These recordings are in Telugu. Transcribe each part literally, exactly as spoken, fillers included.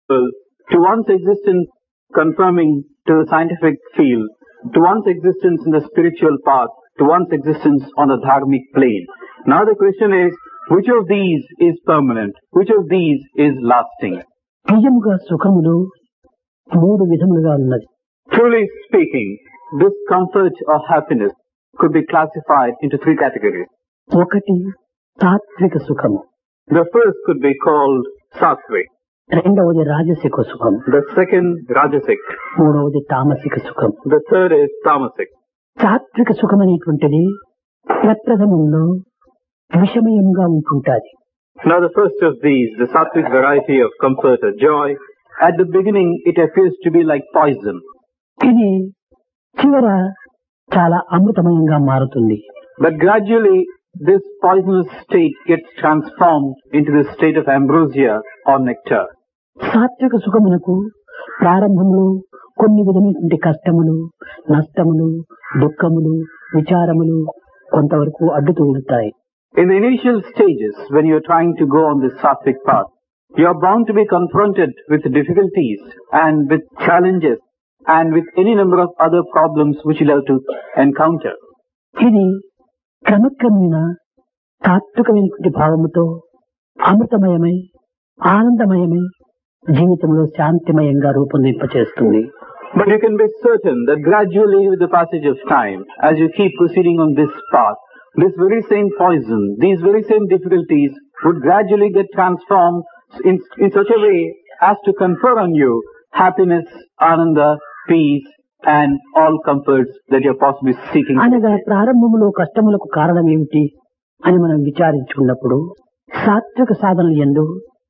to one's existence confirming to the scientific field, to one's existence in the spiritual path, to one's existence on the dharmic plane. Now the question is, which of these is permanent? Which of these is lasting? నిజముగా సుఖములు మూడు విధములుగా ఉన్నది. Truly speaking, this comfort or happiness could be classified into three categories. ఒకటి తాత్విక సుఖము, The first could be called sattvic, రెండవది రాజసిక సుఖం, the second rajasic, మూడవది తామసిక సుఖం. the third is tamasic. తాత్విక సుఖం అనేటువంటిది ప్రప్రథమంలో విషమయంగా ఉంటుంటాది. Now the first of these, the sattvic variety of comfort or joy, at the beginning it appears to be like poison. ఇది చివర చాలా అమృతమయంగా మారుతుంది. But gradually this poisonous state gets transformed into the state of ambrosia or nectar. సాత్విక సుఖమునకు ప్రారంభంలో కొన్ని విధమైనటువంటి కష్టములు, నష్టములు, దుఃఖములు, విచారములు కొంతవరకు అడ్డుతూ ఉంటాయి. In the initial stages, when you are trying to go on this sattvic path, you are bound to be confronted with difficulties and with challenges and with any number of other problems which you'll have to encounter. ఇది క్రమక్రమేణా తాత్వికమైనటువంటి భావముతో అమృతమయమై ఆనందమయమై జీవితంలో శాంతిమయంగా రూపొందింపచేస్తుంది. But you can be certain that gradually with the passage of time, as you keep proceeding on this path, this very same poison, these very same difficulties would gradually get transformed in, in such a way as to confer on you happiness, ananda, peace and all comforts that you are possibly seeking. అనగా ప్రారంభంలో కష్టములకు కారణం ఏమిటి అని మనం విచారించుకున్నప్పుడు సాత్విక సాధనలు యందు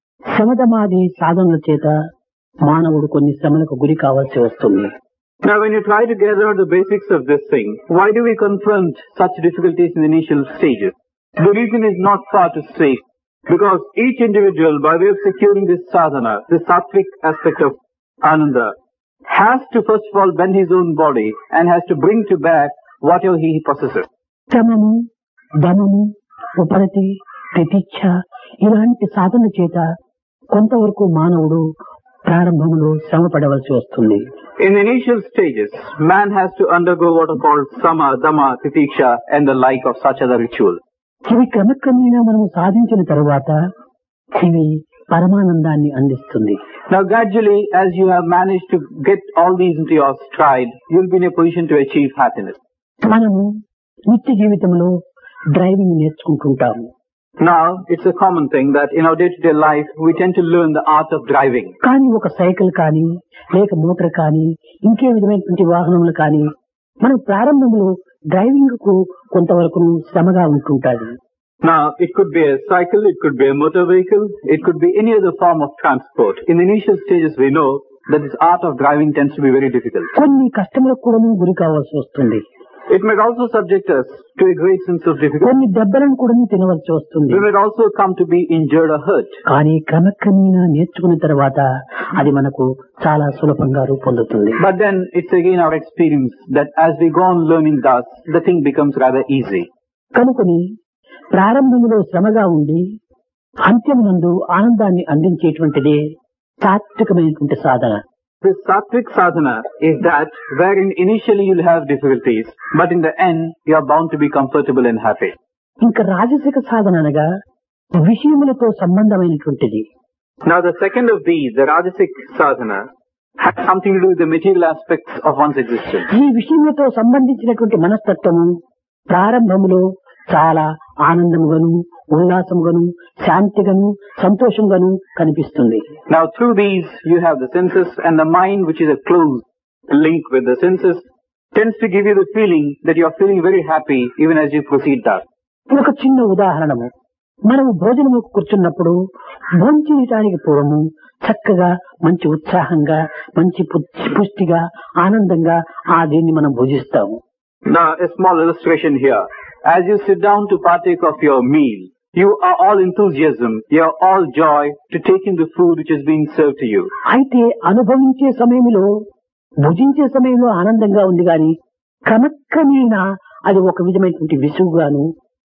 శమదమాది సాధనల చేత మానవుడు కొన్ని శ్రమలకు గురి కావాల్సి వస్తుంది. Now when you try to gather out the basics of this thing, why do we confront such difficulties in the initial stages? The reason is not far to seek, because each individual, by way of securing this sadhana, this sattvic aspect of ananda, has to first of all bend his own body and has to bring to bear whatever he possesses. శ్రమము, ధనము, ఉపరతి, ప్రతీక్ష ఇలాంటి సాధన చేత కొంతవరకు మానవుడు ప్రారంభంలో శ్రమ పడవలసి వస్తుంది. In the initial stages, man has to undergo what are called sama, dhamma, titiksha and the like of such other rituals. ఇవి క్రమక్రమేణా మనము సాధించిన తరువాత ఇవి పరమానందాన్ని అందిస్తుంది. Now gradually, as you have managed to get all these into your stride, you will be in a position to achieve happiness. మనము నిత్య జీవితంలో driving నేర్చుకుంటుంటాము. Now, it's a common thing that in our day-to-day life, we tend to learn the art of driving. కానీ ఒక సైకిల్ కానీ లేక మోటార్ కానీ ఇంకే విధమైనటువంటి వాహనములు కానీ మనం ప్రారంభంలో డ్రైవింగ్ కు కొంతవరకు శ్రమగా ఉంటుంటాది. Now, it could be a cycle, it could be a motor vehicle, it could be any other form of transport. In the initial stages, we know that this art of driving tends to be very difficult. కొన్ని కష్టములకు కూడా గురి కావాల్సి వస్తుంది. It might also subject us to a great sense of difficulty. కొన్ని దెబ్బలను కూడా తినవలసి వస్తుంది. We might also come to be injured or hurt. కానీ క్రమక్రమేణా నేర్చుకున్న తర్వాత అది మనకు చాలా సులభంగా రూపొందుతుంది. But then it's again our experience that as we go on learning thus, the thing becomes rather easy. కనుకొని ప్రారంభంలో శ్రమగా ఉండి అంత్యమునందు ఆనందాన్ని అందించేటువంటిదే సాత్వికమైనటువంటి సాధన. This sattvic sadhana is that wherein initially you'll have difficulties, but in the end you are bound to be comfortable and happy. ఇంకా రాజసిక సాధన అనగా విషయములతో సంబంధమైనటువంటిది. Now the second of these, the rajasic sadhana, has something to do with the material aspects of one's existence. ఈ విషయములతో సంబంధించినటువంటి మనస్తత్వము ప్రారంభములో చాలా ఆనందముగాను, ఉల్లాసముగాను, శాంతిగాను, సంతోషంగాను కనిపిస్తుంది. Now through these you have the senses, and the mind, which is a close link with the senses, tends to give you the feeling that you are feeling very happy even as you proceed thus. ఒక చిన్న ఉదాహరణము, మనము భోజనముకు కూర్చున్నప్పుడు భోంచేయటానికి పూర్వము చక్కగా మంచి ఉత్సాహంగా మంచి పుష్టిగా ఆనందంగా ఆ దీన్ని మనం భుజిస్తాము. Now a small illustration here. As you sit down to partake of your meal, you are all enthusiasm, you are all joy to take in the food which is being served to you. అయితే అనుభవించే సమయంలో భుజించే సమయంలో ఆనందంగా ఉంది కానీ క్రమక్రమేణా అది ఒక విధమైనటువంటి విసుగుగాను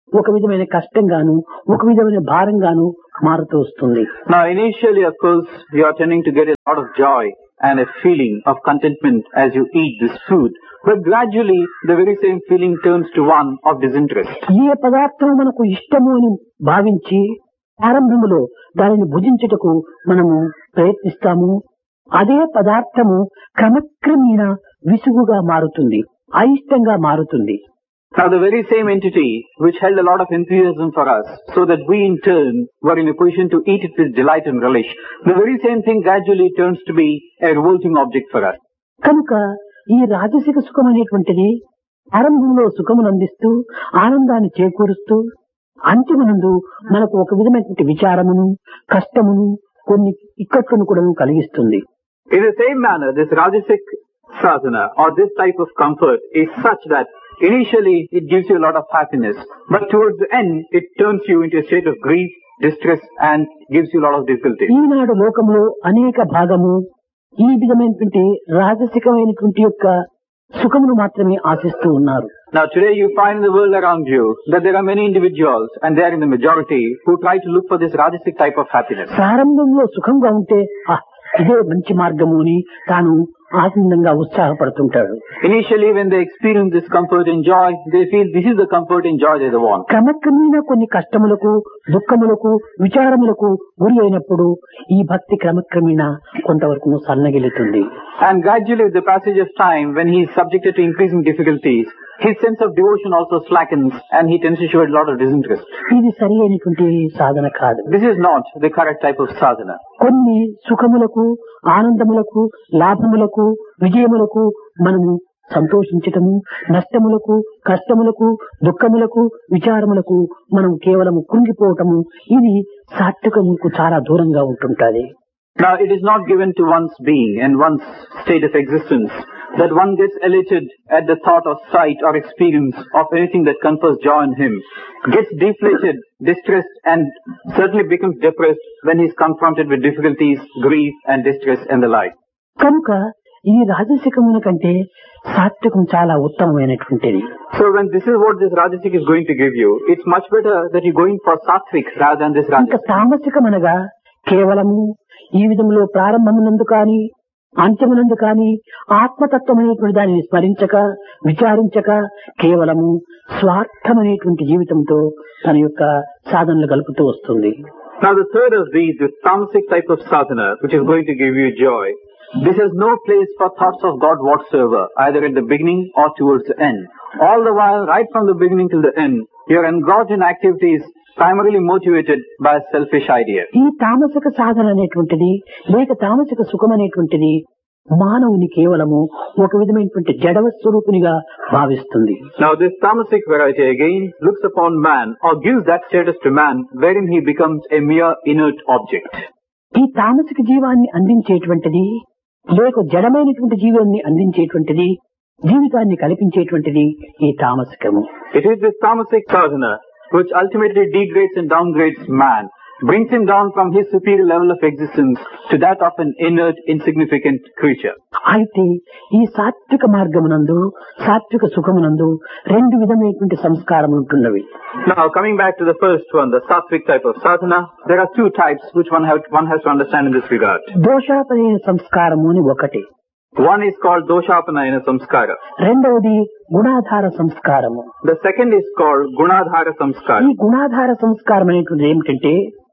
ఒక విధమైన కష్టంగాను ఒక విధమైన భారంగాను మారుతూ వస్తుంది. Now initially, of course, you are tending to get a lot of joy and a feeling of contentment as you eat this food. But gradually, the very same feeling turns to one of disinterest. ఏ పదార్థం మనకు ఇష్టము అని భావించి ఆరంభములో దానిని భుజించుటకు మనము ప్రయత్నిస్తాము, అదే పదార్థము క్రమక్రమేణా విసుగుగా మారుతుంది, అయిష్టంగా మారుతుంది. Now the very same entity which held a lot of enthusiasm for us, so that we in turn were in a position to eat it with delight and relish, the very same thing gradually turns to be a revolting object for us. కనుక ఈ రాజసిక సుఖం అనేటువంటిది ఆరంభంలో సుఖమును అందిస్తూ ఆనందాన్ని చేకూరుస్తూ అంతిమనందు మనకు ఒక విధమైనటువంటి విచారమును కష్టమును కొన్ని ఇక్కట్లను కూడా కలిగిస్తుంది. In the same manner, this rajasic sadhana or this type of comfort is such that initially it gives you a lot of happiness, but towards the end it turns you into a state of grief, distress and gives you a lot of difficulty. ఈనాడు లోకంలో అనేక భాగము ఈ విధమైనటువంటి రాజసికమైనటువంటి యొక్క సుఖమును మాత్రమే ఆశిస్తూ ఉన్నారు. Now today you find in the world around you that there are many individuals, and they are in the majority, who try to look for this rajasic type of happiness. ప్రారంభంలో సుఖంగా ఉంటే ఇదే మంచి మార్గము అని తాను ఆనందంగా ఉత్సాహపడుతుంటాడు. Initially when they experience this comfort and joy, they feel this is the comfort and joy they want. క్రమక్రమేణా కొన్ని కష్టములకు దుఃఖములకు విచారములకు గురి అయినప్పుడు ఈ భక్తి క్రమక్రమేణా కొంతవరకు సన్నగిలుతుంది. And gradually with the passage of time, when he is subjected to increasing difficulties, his sense of devotion also slackens and he tends to show a lot of disinterest. ఇది సరి అయినటువంటి సాధన కాదు. This is not the correct type of sadhana. కొన్ని సుఖములకు ఆనందములకు లాభములకు విజయములకు మనము సంతోషించటము, నష్టములకు కష్టములకు దుఃఖములకు విచారములకు మనం కేవలం కృంగిపోవటము, ఇది సాత్వికముకు చాలా దూరంగా ఉంటుంటది. Now it is not given to one's being and one's state of existence that one gets elated at the thought or sight or experience of anything that confers joy in him, gets deflated, distressed and certainly becomes depressed when he is confronted with difficulties, grief and distress and the like. కనుక ఈ రాజసికమున కంటే సాత్వికం చాలా ఉత్తమమైనటువంటిది. So when this is what this rajasic is going to give you, it's much better that you go in for sattvic rather than this ఇంకా rajasic. తామసికమనగా కేవలము ఈ విధంలో ప్రారంభమునందు కానీ అంత్యమునందు కానీ ఆత్మతత్వమైనటువంటి దానిని స్మరించక విచారించక కేవలము స్వార్థమనేటువంటి జీవితంతో తన యొక్క సాధనలు గలుపుతూ వస్తుంది. Now the third of these, this tamasic type of sadhana, which is going to give you joy, this has no place for thoughts of God whatsoever, either at the beginning or towards the end. All the while, right from the beginning till the end, you are engrossed in activities primarily motivated by a selfish idea. ఈ తామసిక సాధన అనేటువంటిది లేక తామసిక సుఖం అనేటువంటిది మానవుని కేవలము ఒక విధమైనటువంటి జడవ స్వరూపునిగా భావిస్తుంది. Now this tamasic variety again looks upon man or gives that status to man wherein he becomes a mere inert object. ఈ తామసిక జీవాన్ని అందించేటువంటిది లేక జడమైనటువంటి జీవాన్ని అందించేటువంటిది జీవితాన్ని కల్పించేటువంటిది ఈ తామసికము. It is this tamasic sadhana which ultimately degrades and downgrades man, brings him down from his superior level of existence to that of an inert, insignificant creature. అయితే ఈ సాత్విక మార్గమునందు సాత్విక సుఖమునందు రెండు విధమైనటువంటి సంస్కారములు ఉంటున్నవి. Now coming back to the first one, the sattvic type of sadhana, there are two types which one, have, one has to understand in this regard. దోషాపనైన సంస్కారము అని ఒకటి, One is called doshapanayana samskara. రెండవది గుణాధార సంస్కారము. The second is called gunadhara ఈ samskara. గుణాధార సంస్కారం అనేటువంటిది ఏమిటంటే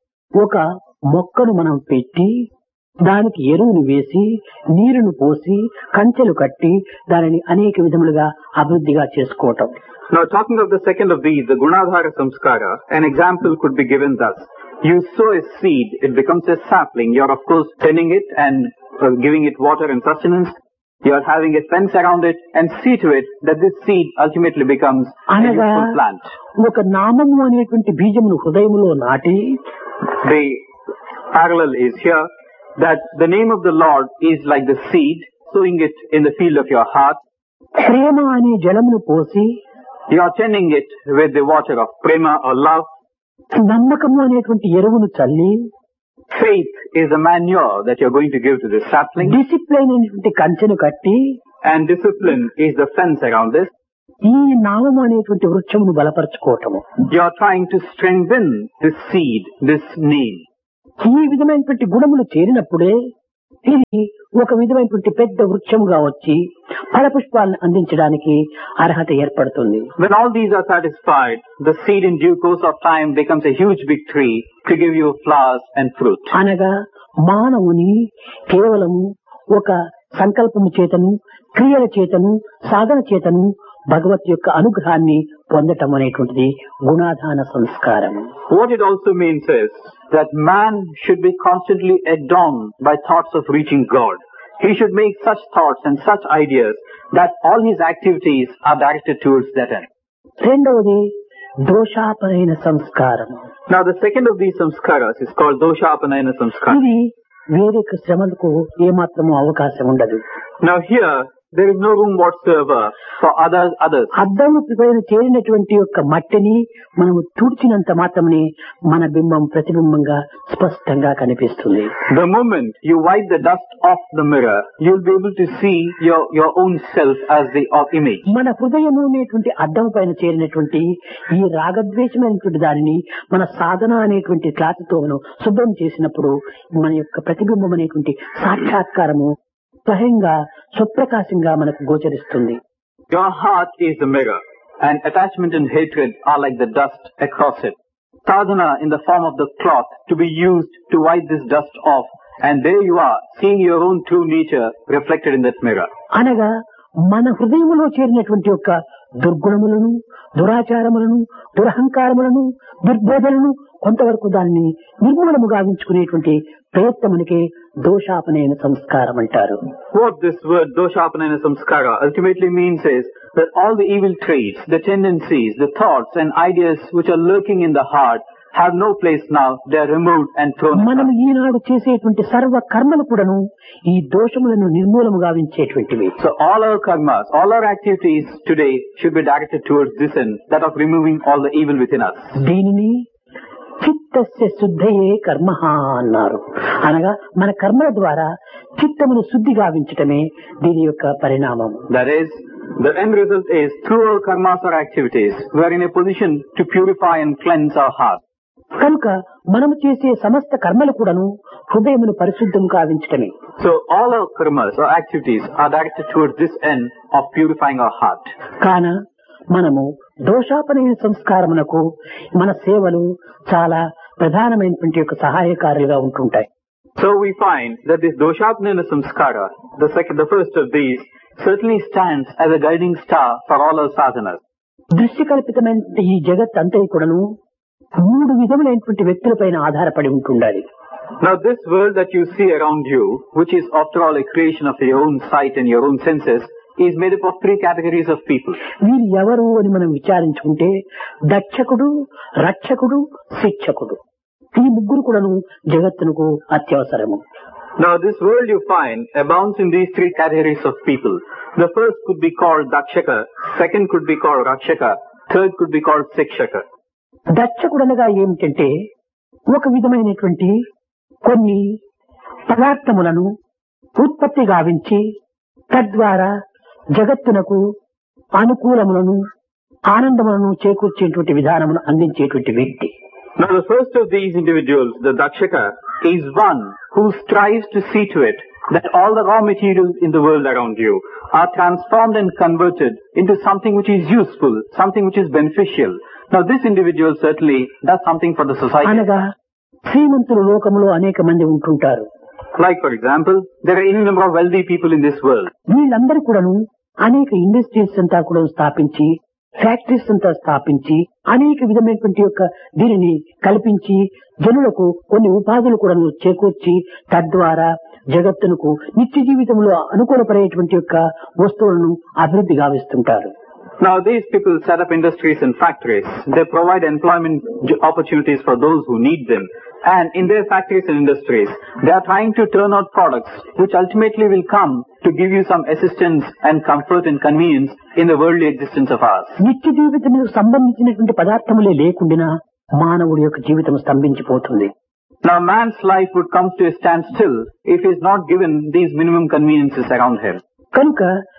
ఒక మొక్కను మనం పెట్టి దానికి ఎరువును వేసి నీరును పోసి కంచెలు కట్టి దానిని అనేక విధములుగా అభివృద్ధిగా చేసుకోవటం. Now talking of the second of these, the gunadhara samskara, an example could be given thus. You sow a seed, it becomes a sapling. You are of course tending it and uh, giving it water and sustenance. You are having a fence around it and see to it that this seed ultimately becomes a అనగా useful plant. ఒక నామము అనేటువంటి బీజమును హృదయములో నాటి The parallel is here that the name of the Lord is like the seed, sowing it in the field of your heart. ప్రేమ అనే జలమును పోసి You are tending it with the water of prema or love. నమ్మకము అనేటువంటి ఎరువును చల్లి Faith is the manure that you are going to give to this sapling. Discipline అనేటువంటి కంచెను కట్టి And discipline is the fence around this. ఈ నామము అనేటువంటి వృక్షమును బలపరచుకోవటము. You are trying to strengthen this seed, this name. ఈ విధమైనటువంటి గుణములు చేరినప్పుడే ఇది ఒక విధమైనటువంటి పెద్ద వృక్షముగా వచ్చి ఫలపుష్పాలను అందించడానికి అర్హత ఏర్పడుతుంది. When all these are satisfied, the seed in due course of time becomes a huge big tree to give you flowers and fruit. అనగా మానవుని కేవలము ఒక సంకల్పము చేతను, క్రియల చేతను, సాధన చేతను భగవత్ యొక్క అనుగ్రహాన్ని పొందటం అనేటువంటిది గుణాధాన సంస్కారం. What it also means is that man should be constantly egged on by thoughts of reaching God. He should make such thoughts and such ideas that all his activities are directed towards that end. రెండవది దోషాపనైన సంస్కారం. Now the second of these samskaras is called doshapanayana samskara. ఇది వేరే శ్రమలకు ఏమాత్రము అవకాశం ఉండదు. Now here there is no room whatsoever for others others. అద్దము పైన చేరినటువంటి యొక్క మట్టిని మనము తుడిచినంత మాత్రమే మన బింబం ప్రతిబింబంగా స్పష్టంగా కనిపిస్తుంది. The moment you wipe the dust off the mirror, you'll be able to see your your own self as the of image. మన హృదయము అనేటువంటి అద్దం పైన చేరినటువంటి ఈ రాగద్వేషమైనటువంటి దానిని మన సాధన అనేటువంటి క్లాత్తో మనం శుభ్రం చేసినప్పుడు మన యొక్క ప్రతిబింబం అనేటువంటి సాక్షాత్కారము స్వయంగా స్వప్రకాశంగా మనకు గోచరిస్తుంది. Your heart is the mirror, and attachment and hatred are like the dust across it. Sadhana in the form of the cloth to be used to wipe this dust off, and there you are, seeing your own true nature reflected in that mirror. అనగా మన హృదయములో చేరినటువంటి యొక్క దుర్గుణములను, దురాచారములను, దురహంకారములను, దుర్బోధలను కొంతవరకు దాన్ని నిర్మూలము గావించుకునేటువంటి ప్రయత్నమునికే దోషాపనైన సంస్కారం అంటారు. What this word doshapanayana samskara ultimately means is that all the evil traits, the tendencies, the thoughts and ideas which are lurking in the heart have no place now. They are removed and thrown aside. మనం ఈనాడు చేసేటువంటి సర్వ కర్మలు కూడాను ఈ దోషములను నిర్మూలము గావించేటువంటివి. So all our karmas, all our activities today should be directed towards this end, that of removing all the evil within us. దీనిని చిత్తస్య శుద్ధయే కర్మ అన్నారు. అనగా మన కర్మల ద్వారా చిత్తమును శుద్ధి గావించటమే దీని యొక్క పరిణామం. That is, the end result is through our karmas or activities, we are in a position to purify and cleanse our heart. కనుక మనము చేసే సమస్త కర్మలు కూడాను హృదయమును పరిశుద్ధం కావించటమే. So all our karmas or activities are directed towards this end of purifying our heart. కాన మనము దోషాపనైన సంస్కారమునకు మన సేవలు చాలా ప్రధానమైనటువంటి యొక్క సహాయకారులుగా ఉంటుంటాయి. So we find that this doshapanayana samskara, the second, the first of these, certainly stands as a guiding star for all our sadhanas. దృశ్యకల్పితమైన ఈ జగత్ అంతా కూడాను మూడు విధములైనటువంటి వ్యక్తులపైన ఆధారపడి ఉంటుండాలి. Now this world that you see around you, which is after all a creation of your own sight and your own senses, is made up of three categories of people. వీరు ఎవరు అని మనం విచారించుకుంటే దక్షకుడు, రక్షకుడు, శిక్షకుడు, ఈ ముగ్గురు కూడాను జగత్తునకు అత్యవసరము. Now this world you find abounds in these three categories of people. The first could be called dakshaka, second could be called rakshaka, third could be called shikshaka. దక్షకుడు అనగా ఏమిటంటే ఒక విధమైనటువంటి కొన్ని పదార్థములను ఉత్పత్తి గావించి తద్వారా జగత్తునకు అనుకూలములను ఆనందములను చేకూర్చేటువంటి విధానమును అందించేటువంటి వ్యక్తి. Now the first of these individuals, the dakshaka, is one who strives to see to it that all the raw materials in the world around you are transformed and converted into something which is useful, something which is beneficial. Now this individual certainly does something for the society. అనగా శ్రీమంతుల లోకములో అనేక మంది ఉంటుంటారు. Like for example, there are any number of wealthy people in this world. వీళ్ళందరూ కూడాను అనేక ఇండస్ట్రీస్ అంతా కూడా స్థాపించి, ఫ్యాక్టరీస్ అంతా స్థాపించి, అనేక విధమైనటువంటి యొక్క దీనిని కల్పించి జనులకు కొన్ని ఉపాధులు కూడా చేకూర్చి తద్వారా జగత్తునకు నిత్య జీవితంలో అనుకూలపడేటువంటి యొక్క వస్తువులను అభివృద్ధి గావిస్తుంటారు. Now these people set up industries and factories. They provide employment opportunities for those who need them. And in their factories and industries, they are trying to turn out products which ultimately will come to give you some assistance and comfort and convenience in the worldly existence of ours. నిత్య జీవితముకు సంబంధించినటువంటి పదార్థములే లేకుండా మానవుడి యొక్క జీవితం స్తంభించిపోతుంది. Now man's life would come to a standstill if he is not given these minimum conveniences around him. కనుక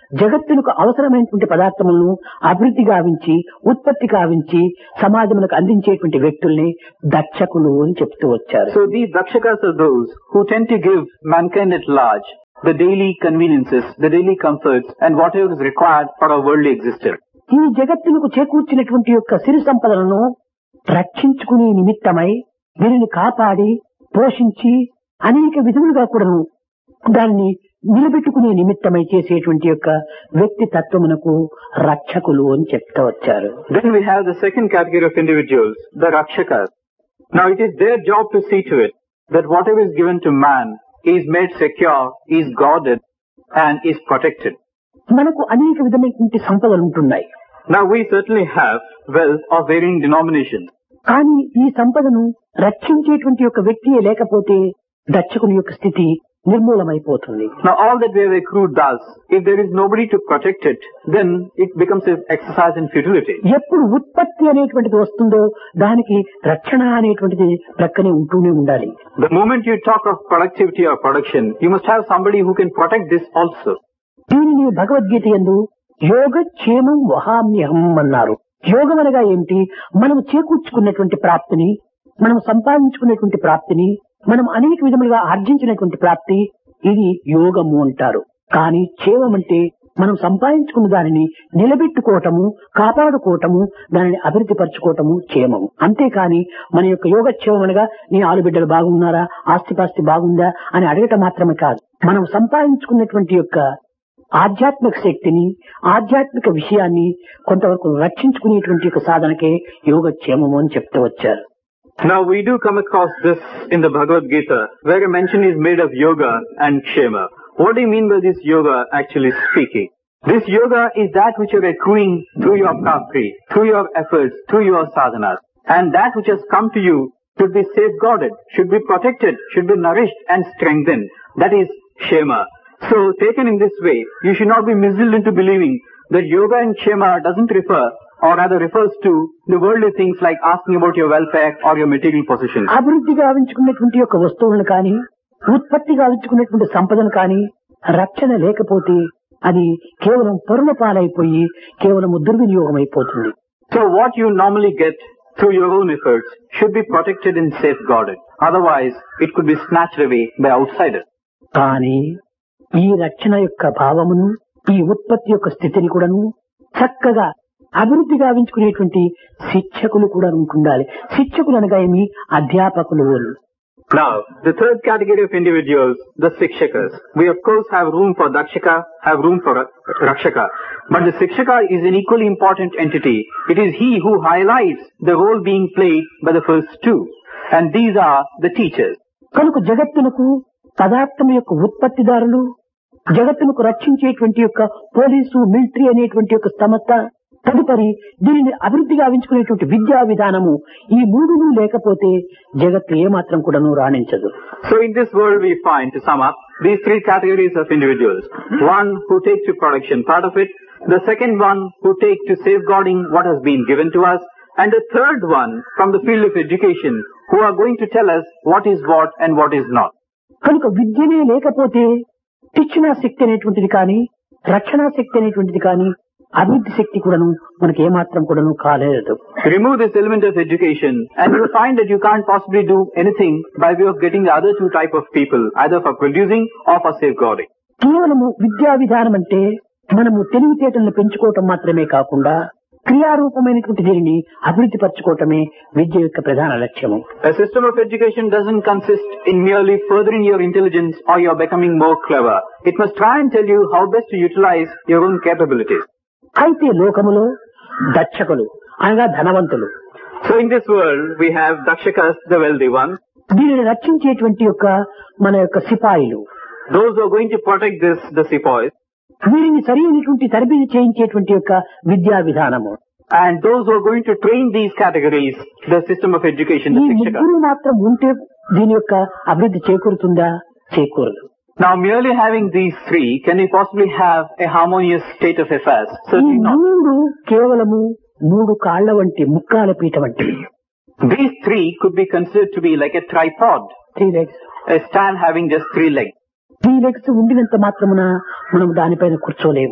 జగత్తునకు అవసరమైనటువంటి పదార్థములను అభివృద్ధి గావించి ఉత్పత్తి గావించి సమాజమునకు అందించేటువంటి వ్యక్తుల్ని దక్షకులు అని చెప్తూ వచ్చారు. So these dakshakas are those who tend to give mankind at large the daily conveniences, the daily comforts and whatever is required for our worldly existence. ఈ జగత్తునకు చేకూర్చినటువంటి యొక్క సిరి సంపదలను రక్షించుకునే నిమిత్తమై దీనిని కాపాడి పోషించి అనేక విధములుగా కూడాను దాన్ని నిలబెట్టుకునే నిమిత్తమై చేసేటువంటి యొక్క వ్యక్తి తత్వమునకు రక్షకులు అని చెప్తూ వచ్చారు. Then we have the second category of individuals, the rakshakas. Now it is their job to see to it that whatever is given to man is made secure, is guarded and is protected. మనకు అనేక విధమైనటువంటి సంపదలు ఉంటున్నాయి. Now we certainly have wealth of varying denominations. కానీ ఈ సంపదను రక్షించేటువంటి యొక్క వ్యక్తియే లేకపోతే దక్షకుని యొక్క స్థితి నిర్మూలమైపోతుంది. Now all that we have accrued does, if there is nobody to protect it, then it becomes an exercise in futility. ఎప్పుడు ఉత్పత్తి అనేటువంటిది వస్తుందో దానికి రక్షణ అనేటువంటిది ప్రక్కనే ఉంటూనే ఉండాలి. The moment you talk of productivity or production, you must have somebody who can protect this also. దీనిని భగవద్గీత యందు యోగక్షేమం వహామ్యహం అన్నారు. యోగం అనగా ఏమిటి? మనం చేకూర్చుకున్నటువంటి ప్రాప్తిని, మనం సంపాదించుకున్నటువంటి ప్రాప్తిని, మనం అనేక విధములుగా ఆర్జించినటువంటి ప్రాప్తి, ఇది యోగము అంటారు. కానీ క్షేమం అంటే మనం సంపాదించుకున్న దానిని నిలబెట్టుకోవటము, కాపాడుకోవటము, దానిని అభివృద్ధి పరచుకోవటము క్షేమము. అంతేకాని మన యొక్క యోగక్షేమం అనగా నీ ఆలుబిడ్డలు బాగున్నారా, ఆస్తిపాస్తి బాగుందా అని అడగటం మాత్రమే కాదు. మనం సంపాదించుకున్నటువంటి యొక్క ఆధ్యాత్మిక శక్తిని, ఆధ్యాత్మిక విషయాన్ని కొంతవరకు రక్షించుకునేటువంటి యొక్క సాధనకే యోగక్షేమము అని చెప్తూ వచ్చారు. Now we do come across this in the Bhagavad Gita, where a mention is made of yoga and kshema. What do you mean by this yoga actually speaking? This yoga is that which you are accruing through your prapti, through your efforts, through your sadhanas. And that which has come to you should be safeguarded, should be protected, should be nourished and strengthened. That is kshema. So taken in this way, you should not be misled into believing that yoga and kshema doesn't refer, or rather refers to, the worldly things like asking about your welfare or your material possessions. అభివృద్ధి గావించుకున్నటువంటి యొక్క వస్తువులను కానీ, ఉత్పత్తి గావించుకున్నటువంటి సంపదను కానీ రక్షణ లేకపోతే అది కేవలం పొరుల పాలైపోయి కేవలం దుర్వినియోగం అయిపోతుంది. So what you normally get through your own efforts should be protected and safeguarded. Otherwise, it could be snatched away by outsiders. కానీ ఈ రక్షణ యొక్క భావమును, ఈ ఉత్పత్తి యొక్క స్థితిని కూడాను చక్కగా అభివృద్ధి గావించుకునేటువంటి శిక్షకులు కూడా ఉంటుండాలి. శిక్షకులు అనగా ఏమి? అధ్యాపకులు. Now, the third category of individuals, the shikshakas. We of course have room for dakshaka, have room for rakshaka. But the shikshaka is an equally important entity. It is he who highlights the role being played by the first two. And these are the teachers. కనుక జగత్తునకు పదార్థం యొక్క ఉత్పత్తిదారులు, జగత్తునకు రక్షించేటువంటి యొక్క పోలీసు, మిలిటరీ అనేటువంటి యొక్క సంస్థ, తదుపరి దీనిని అభివృద్ధి గావించుకునేటువంటి విద్యా విధానము, ఈ మూడును లేకపోతే జగత్తు ఏమాత్రం కూడాను రాణించదు. So in this world we find, to sum up, these three categories of individuals. One who take to production part of it, the second one who take to safeguarding what has been given to us, and the third one from the field of education who are going to tell us what is what and what is not. కనుక విద్యనే లేకపోతే శిక్షణా శక్తి అనేటువంటిది కానీ, రక్షణా శక్తి అనేటువంటిది కానీ, అభివృద్ధి శక్తి కూడాను మనకి ఏమాత్రం కూడాను కాలేదు. Remove this element of education and you find that you can't possibly do anything by way of getting the other two type of people, either for producing or for safeguarding. కేవలము విద్యా విధానం అంటే మనము తెలివితేటలను పెంచుకోవటం మాత్రమే కాకుండా క్రియారూపమైనటువంటి దీనిని అభివృద్ధి పరచుకోవటమే విద్య యొక్క ప్రధాన లక్ష్యము. A system of education doesn't consist in merely furthering your intelligence or your becoming more clever. It must try and tell you how best to utilize your own capabilities. అయితే లోకములో దక్షకులు అనగా ధనవంతులు. So in this world we have dakshakas, the wealthy ones. దీనిని రక్షించేటువంటి యొక్క మన యొక్క సిపాయిలు. Those who are going to protect this, the sepoys. వీరిని సరైనటువంటి తరబేతి చేయించేటువంటి యొక్క విద్యా విధానము. And those who are going to train these categories, the system of education, the ఈ shikshakas. ముగ్గురు మాత్రం ఉంటే దీని యొక్క అభివృద్ధి చేకూరుతుందా? చేకూరదు. Now merely having these three, can we possibly have a harmonious state of affairs? ఈ Certainly not. మూడు కేవలము మూడు కాళ్ల వంటి ముక్కాల పీట వంటివి. These three could be considered to be like a tripod, three legs. a stand having just three legs. Three legs ఉండినంత మాత్రమున మనం దానిపైన కూర్చోలేము.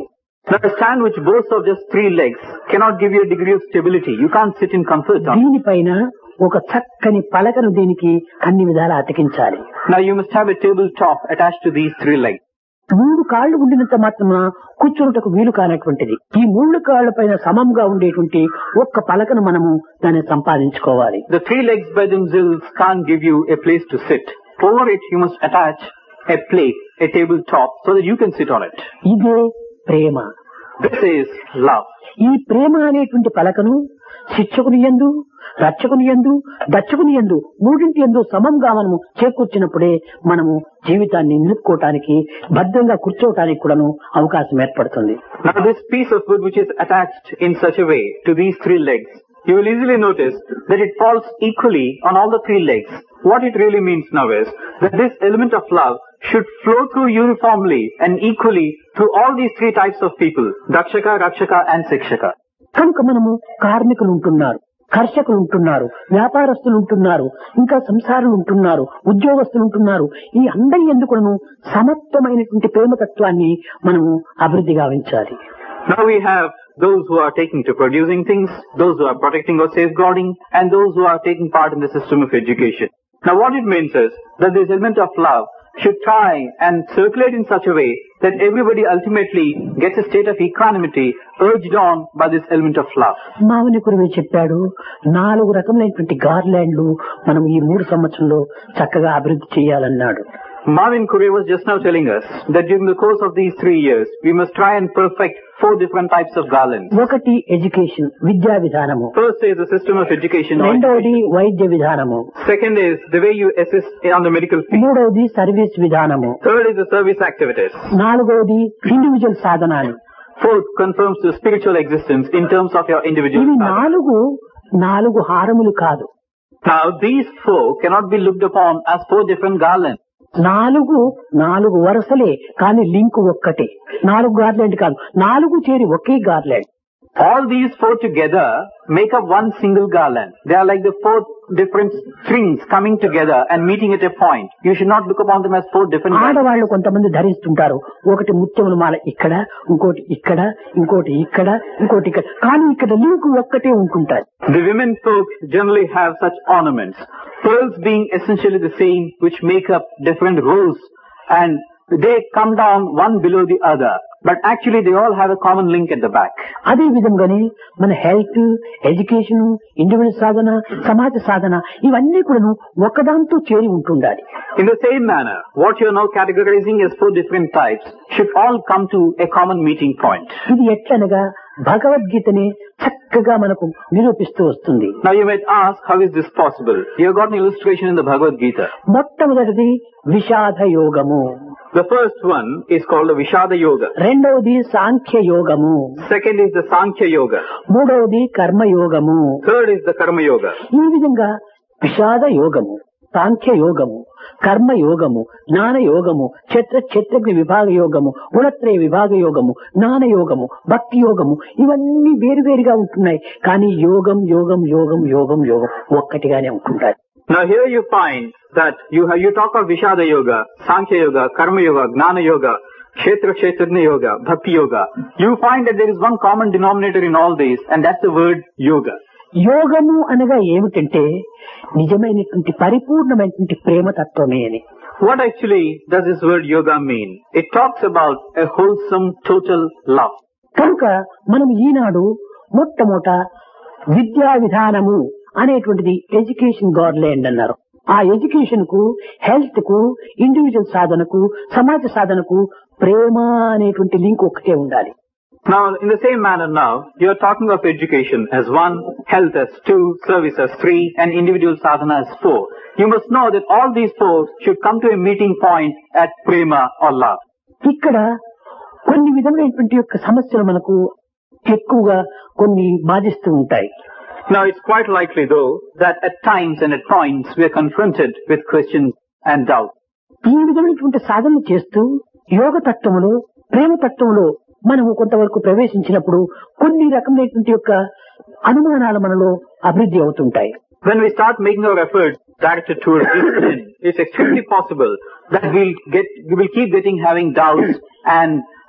Now a stand which boasts of just three legs cannot give you a degree of stability. You can't sit in comfort on it. దీనిపైన ఒక చక్కని పలకను దీనికి అన్ని విధాలా అతికించాలి. Now you must have a tabletop attached to these three legs. మూడు కాళ్లు ఉండినంత మాత్రమే కూర్చున్నటకు వీలు కానటువంటిది. ఈ మూడు కాళ్ల పైన సమంగా ఉండేటువంటి ఒక్క పలకను మనము దాన్ని సంపాదించుకోవాలి. The three legs by themselves can't give you a place to sit. Over it you must attach a plate, a tabletop, so that you can sit on it. ఇదే ప్రేమ. This is love. ఈ ప్రేమ అనేటువంటి పలకను శిక్షకుని యందు, రక్షకుని యందు, దక్షకుని యందు మూడింటి యందు సమంగా మనము చేకూర్చినప్పుడే మనము జీవితాన్ని నిలుపుకోవటానికి భద్రంగా కూర్చోవటానికి కూడాను అవకాశం ఏర్పడుతుంది. Now this piece of wood which is attached in such a way to these three legs, you will easily notice that it falls equally on all the three legs. What it really means now is that this element of love should flow through uniformly and equally through all these three types of people, Dakshaka, Rakshaka and Sikshaka. కనుక మనము కార్మికులు ఉంటున్నారు, కర్షకులు ఉంటున్నారు, వ్యాపారస్తులు ఉంటున్నారు, ఇంకా సంసారులు ఉంటున్నారు, ఉద్యోగస్తులు ఉంటున్నారు. ఈ అందరి ఎందుకును సమత్వమైనటువంటి ప్రేమతత్వాన్ని మనము అభివృద్ధి గావించాలి. Now we have those who are taking to producing things, those who are protecting or safeguarding, and those who are taking part in the system of education. Now what it means is that this element of love should try and circulate in such a way that everybody ultimately gets a state of equanimity urged on by this element of love. మావని కురువే చెప్పాడు, నాలుగు రకములైనటువంటి గార్లాండ్లు మనం ఈ మూడు సంవత్సరంలో చక్కగా అభివృద్ధి చేయాలన్నాడు. Marvin Curry was just now telling us that during the course of these three years, we must try and perfect four different types of garlands. ఒకటి ఎడ్యుకేషన్, విద్యా విధానము. First is the system of education. రెండవది వైద్య విధానము. Second is the way you assist on the medical field. మూడవది సర్వీస్ విధానము. Third is the service activities. నాలుగవది ఇండివిజువల్ సాధనాలు. Fourth confirms the spiritual existence in terms of your individual ఇవి sadhana. నాలుగు నాలుగు హారములు కాదు. Now these four cannot be looked upon as four different garlands. నాలుగు నాలుగు వరుసలే కానీ లింక్ ఒక్కటే. నాలుగు గార్లాండ్ కాదు, నాలుగు చేరి ఒకే garland. All these four together make up one single garland. They are like the four different strings coming together and meeting at a point. You should not look upon them as four different garlands. ఆడవాళ్లు కొంతమంది ధరిస్తుంటారు. ఒకటి ముత్యముల మాల ఇక్కడ, ఇంకోటి ఇక్కడ, ఇంకోటి ఇక్కడ, ఇంకోటి ఇక్కడ, కానీ ఇక్కడ లింక్ ఒక్కటే ఉంటుంటారు. The women folk generally have such ornaments, pearls being essentially the same, which make up different rows, and they come down one below the other, but actually they all have a common link at the back. అదే విధంగానే మన హెల్త్, ఎడ్యుకేషన్, ఇండివిజువల్ సాధన, సమాజ సాధన ఇవన్నీ కూడా ఒకదాంతో చేరి ఉంటుండాలి. In the same manner, what you are now categorizing as four different types should all come to a common meeting point. ఇది ఎట్లనగా భగవద్గీతని చక్కగా మనకు నిరూపిస్తూ వస్తుంది. Now you might ask, how is this possible? You have got an illustration in the Bhagavad Gita. మొట్టమొదటిది విషాద యోగము. The first one is called the Vishada Yoga. రెండవది సాంఖ్య యోగము. Second is the Sankhya Yoga. మూడవది కర్మ యోగము. Third is the Karma Yoga. ఈ విధంగా విషాద యోగము, సాంఖ్య యోగము, కర్మ యోగము, జ్ఞాన యోగము, క్షేత్ర క్షేత్రజ్ఞ విభాగ యోగము, గుణత్రయ విభాగ యోగము, జ్ఞాన యోగము, భక్తి యోగము ఇవన్నీ వేరువేరుగా ఉంటున్నాయి. కానీ యోగం యోగం యోగం యోగం యోగం ఒక్కటిగానే ఉంటుంటాయి. Now here you find that you have, you talk of Vishada Yoga, Sankhya Yoga, Karma Yoga, Gnana Yoga, Kshetra Kshetrajna Yoga, Bhakti Yoga. You find that there is one common denominator in all these, and that's the word Yoga. యోగము అనగా ఏమిటంటే నిజమైనటువంటి పరిపూర్ణమైనటువంటి ప్రేమ తత్వమే అని. What actually does this word Yoga mean? It talks about a wholesome, total love. కనుక మనం ఈనాడు మొట్టమొదట విద్యా విధానము అనేటువంటిది ఎడ్యుకేషన్ గార్లాండ్ అన్నారు. ఆ ఎడ్యుకేషన్ కు, హెల్త్ కు, ఇండివిజువల్ సాధనకు, సమాజ సాధనకు ప్రేమ అనేటువంటి లింక్ ఒక్కటే ఉండాలి. Now, in the same manner now, you are talking of education as one, health as two, service as three, and individual sadhana as four. You must know that all these four should come to a meeting point at prema or love. ఇక్కడ కొన్ని విధమైనటువంటి యొక్క సమస్యలు మనకు ఎక్కువగా కొన్ని బాధిస్తూ ఉంటాయి. Now, it's quite likely though that at times and at points we are confronted with questions and doubts. ఈ విధమైనటువంటి సాధనలు చేస్తూ యోగ తత్వములో, ప్రేమ తత్వంలో మనము కొంతవరకు ప్రవేశించినప్పుడు కొన్ని రకమైనటువంటి యొక్క అనుమానాలు మనలో అభివృద్ధి అవుతుంటాయి. When we start making our efforts directed towards discipline, it's extremely possible that we'll get, we will keep getting having doubts and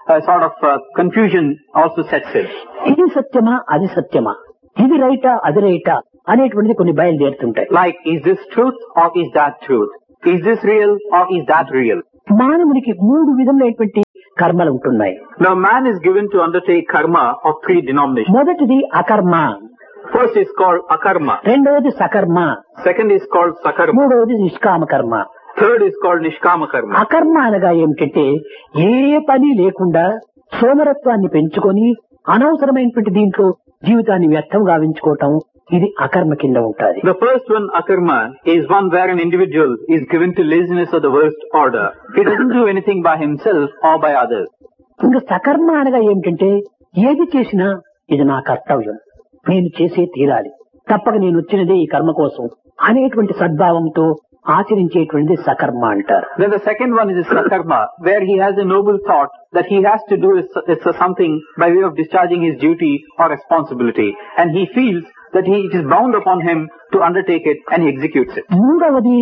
a sort of uh, confusion also sets in. ఇది సత్యమా అది సత్యమా, ఇది రైటా అది రైటా అనేటువంటిది కొన్ని బయలుదేరుతుంటాయి. Like, is this truth or is that truth? Is this real or is that real? మానవునికి మూడు విధములైనటువంటి కర్మలు ఉంటున్నాయి. Now man is given to undertake karma of three denominations. మొదటిది అకర్మ, First is called akarma. రెండవది సకర్మ, Second is called sakarma. మూడవది నిష్కామ కర్మ. Third is called nishkama karma. అకర్మ అనగా ఏమిటంటే ఏ పని లేకుండా సోమరత్వాన్ని పెంచుకొని అనవసరమైనటువంటి దీంట్లో జీవితాన్ని వ్యర్థం గావించుకోవటం, ఇది అకర్మ కింద ఉంటుంది. The first one, akarma, is one where an individual is given to laziness of the worst order. He doesn't do anything by himself or by others. ఇంకా సకర్మ అనగా ఏమిటంటే ఏది చేసినా ఇది నా కర్తవ్యం, నేను చేసే తీరాలి, తప్పక నేను వచ్చినదే ఈ కర్మ కోసం అనేటువంటి సద్భావంతో ఆచరించేటువంటిది సకర్మ అంటారు. Then the second one is sakarma, where he has a noble thought that he has to do is something by way of discharging his duty or responsibility, and he feels that he, it is bound upon him to undertake it, and he executes it. మూడవది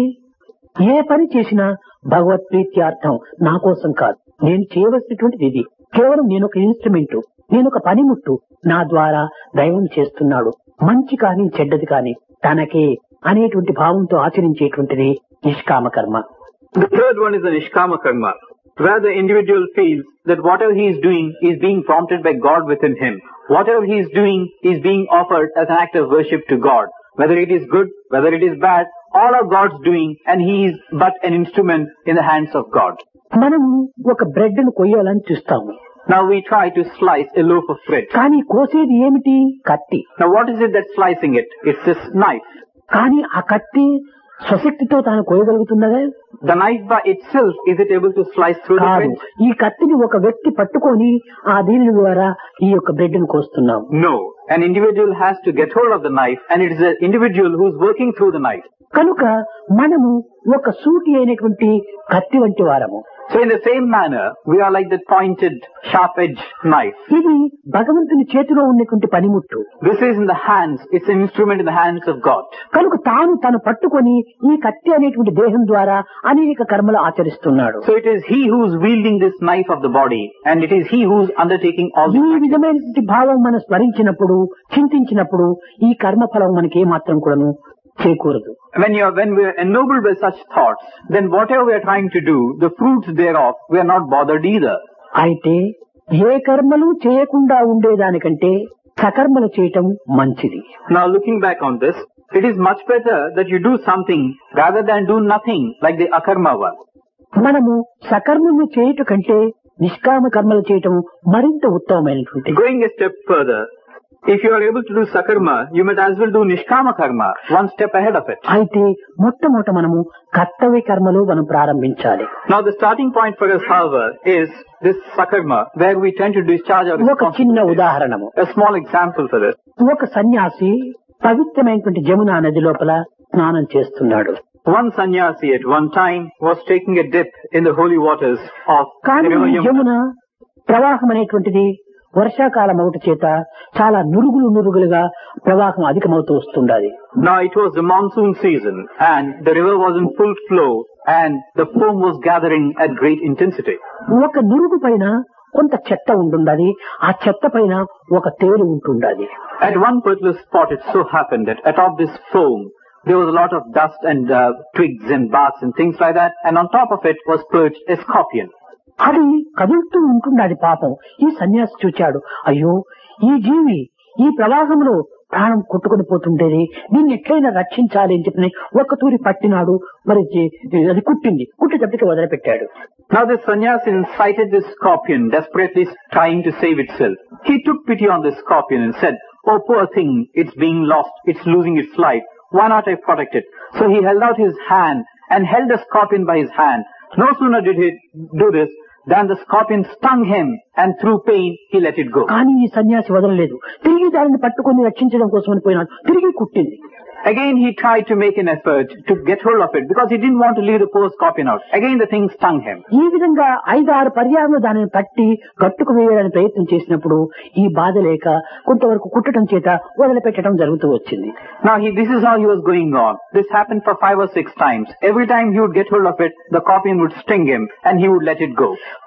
ఏ పని చేసినా భగవత్ ప్రీత్యార్థం, నా కోసం కాదు, నేను చేయవలసినటువంటిది ఇది, కేవలం నేను ఒక ఇన్స్ట్రుమెంట్, నేను ఒక పనిముట్టు, నా ద్వారా దైవం చేస్తున్నాడు, మంచి కానీ చెడ్డది కానీ తనకే అనేటువంటి భావంతో ఆచరించేటువంటిది నిష్కామ కర్మ. The third one is the nishkama karma, where the individual feels that whatever he is doing is being prompted by God within him. Whatever he is doing is being offered as an act of worship to God. Whether it is good, whether it is bad, all are God's doing, and he is but an instrument in the hands of God. మనం ఒక బ్రెడ్ ను కొయ్యాలని చూస్తాము. Now we try to slice a loaf of bread. కానీ కోసేది ఏమిటి? కత్తి. Now what is it that's slicing it? It's this knife. కానీ ఆ కత్తి స్వశక్తితో తాను కోయగలుగుతున్నదా? The knife by itself, is it able to slice through the bread? ఈ కత్తిని ఒక వ్యక్తి పట్టుకొని ఆ దీని ద్వారా ఈ యొక్క బ్రెడ్ ను కోస్తున్నాం. No. An individual has to get hold of the knife, and it is an individual who is working through the knife. కనుక మనము ఒక సూటి అయినటువంటి కత్తి వంటి వారము. So in the same manner, we are like that pointed, sharp-edged knife. ఇది భగవంతుని చేతిలో ఉన్నటువంటి పనిముట్టు. This is in the hands, it's an instrument in the hands of God. కనుక తాను తను పట్టుకొని ఈ కత్తి అనేటువంటి దేహం ద్వారా అనేక కర్మలు ఆచరిస్తున్నాడు. So it is he who is wielding this knife of the body, and it is he who is undertaking all ఈ the విధమైనటువంటి భావం మనం స్మరించినప్పుడు, చింతించినప్పుడు ఈ కర్మ ఫలం మనకి ఏమాత్రం కూడాను చేకూరదు. When you are, when we are ennobled by such thoughts, then whatever we are trying to do, the fruits thereof, we are not bothered either. అయితే ఏ కర్మలు చేయకుండా ఉండేదానికంటే సకర్మలు చేయటం మంచిది. Now looking back on this, it is much better that you do something rather than do nothing like the akarma one. మనము సకర్మము చేయుట కంటే నిష్కామ కర్మలు చేయటం మరింత ఉత్తమమైనటువంటి. Going a step further, if you are able to do sakarma, you might as well do nishkama karma, one step ahead of it. అయితే మొట్టమొదట మనము కర్తవ్య కర్మలు మనం ప్రారంభించాలి. Now the starting point for us, however, is this sakarma, where we tend to discharge our ఒక చిన్న responsibility. ఉదాహరణము. A small example for this. ఒక సన్యాసి పవిత్రమైనటువంటి జమునా నది లోపల స్నానం చేస్తున్నాడు. One sannyasi at one time was taking a dip in the holy waters of the కానీ river ఈ Yamuna. జమున ప్రవాహం అనేటువంటిది వర్షాకాలం ఒకటి చేత చాలా నురుగులు నురుగులుగా ప్రవాహం అధికమవుతూ వస్తుండాలి. Now it was the monsoon season, and the river was in full flow, and the foam was gathering at great intensity. ఒక నురుగు పైన కొంత చెత్త ఉంటుండాలి, ఆ చెత్త పైన ఒక తేలు ఉంటుండాలి. At one particular spot, it so happened that atop this foam, there was a lot of dust and uh, twigs and barks and things like that, and on top of it was perched a scorpion. అది కదులుతూ ఉంటుండాలి. పాపం ఈ సన్యాసి చూచాడు, అయ్యో ఈ జీవి ఈ ప్రవాహంలో ప్రాణం కొట్టుకుని పోతుండేది, దీన్ని ఎట్లయినా రక్షించాలి అని చెప్పి ఒక్క తూరి పట్టినాడు. మరి అది కుట్టింది, కుట్టేటప్పటికి వదిలిపెట్టాడు. Now this sannyasi sighted this scorpion desperately trying to save itself. He took pity on this scorpion and said, "Oh poor thing, it's being lost, it's losing its life. Why not I protect it?" So he held out his hand and held the scorpion by his hand. No sooner did he do this than the scorpion stung him, and through pain he let it go. కానీ ఈ సన్యాసి వదలలేదు. తిరిగి దానిని పట్టుకొని రక్షించడం కోసమని పోయినాడు. తిరిగి కుట్టింది. Again he tried to make an effort to get hold of it because he didn't want to leave the poor scorpion out. Again the thing stung him. ఈ విధంగా ఐదు ఆరు పర్యాలు దానిని పట్టి కట్టుకు వేయాలని ప్రయత్నం చేసినప్పుడు ఈ బాధ లేక కొంతవరకు కుట్టడం చేత వదిలిపెట్టడం జరుగుతూ వచ్చింది. Now he, this is how he was going on. This happened for five or six times. Every time he would get hold of it, the scorpion would sting him and he would let it go.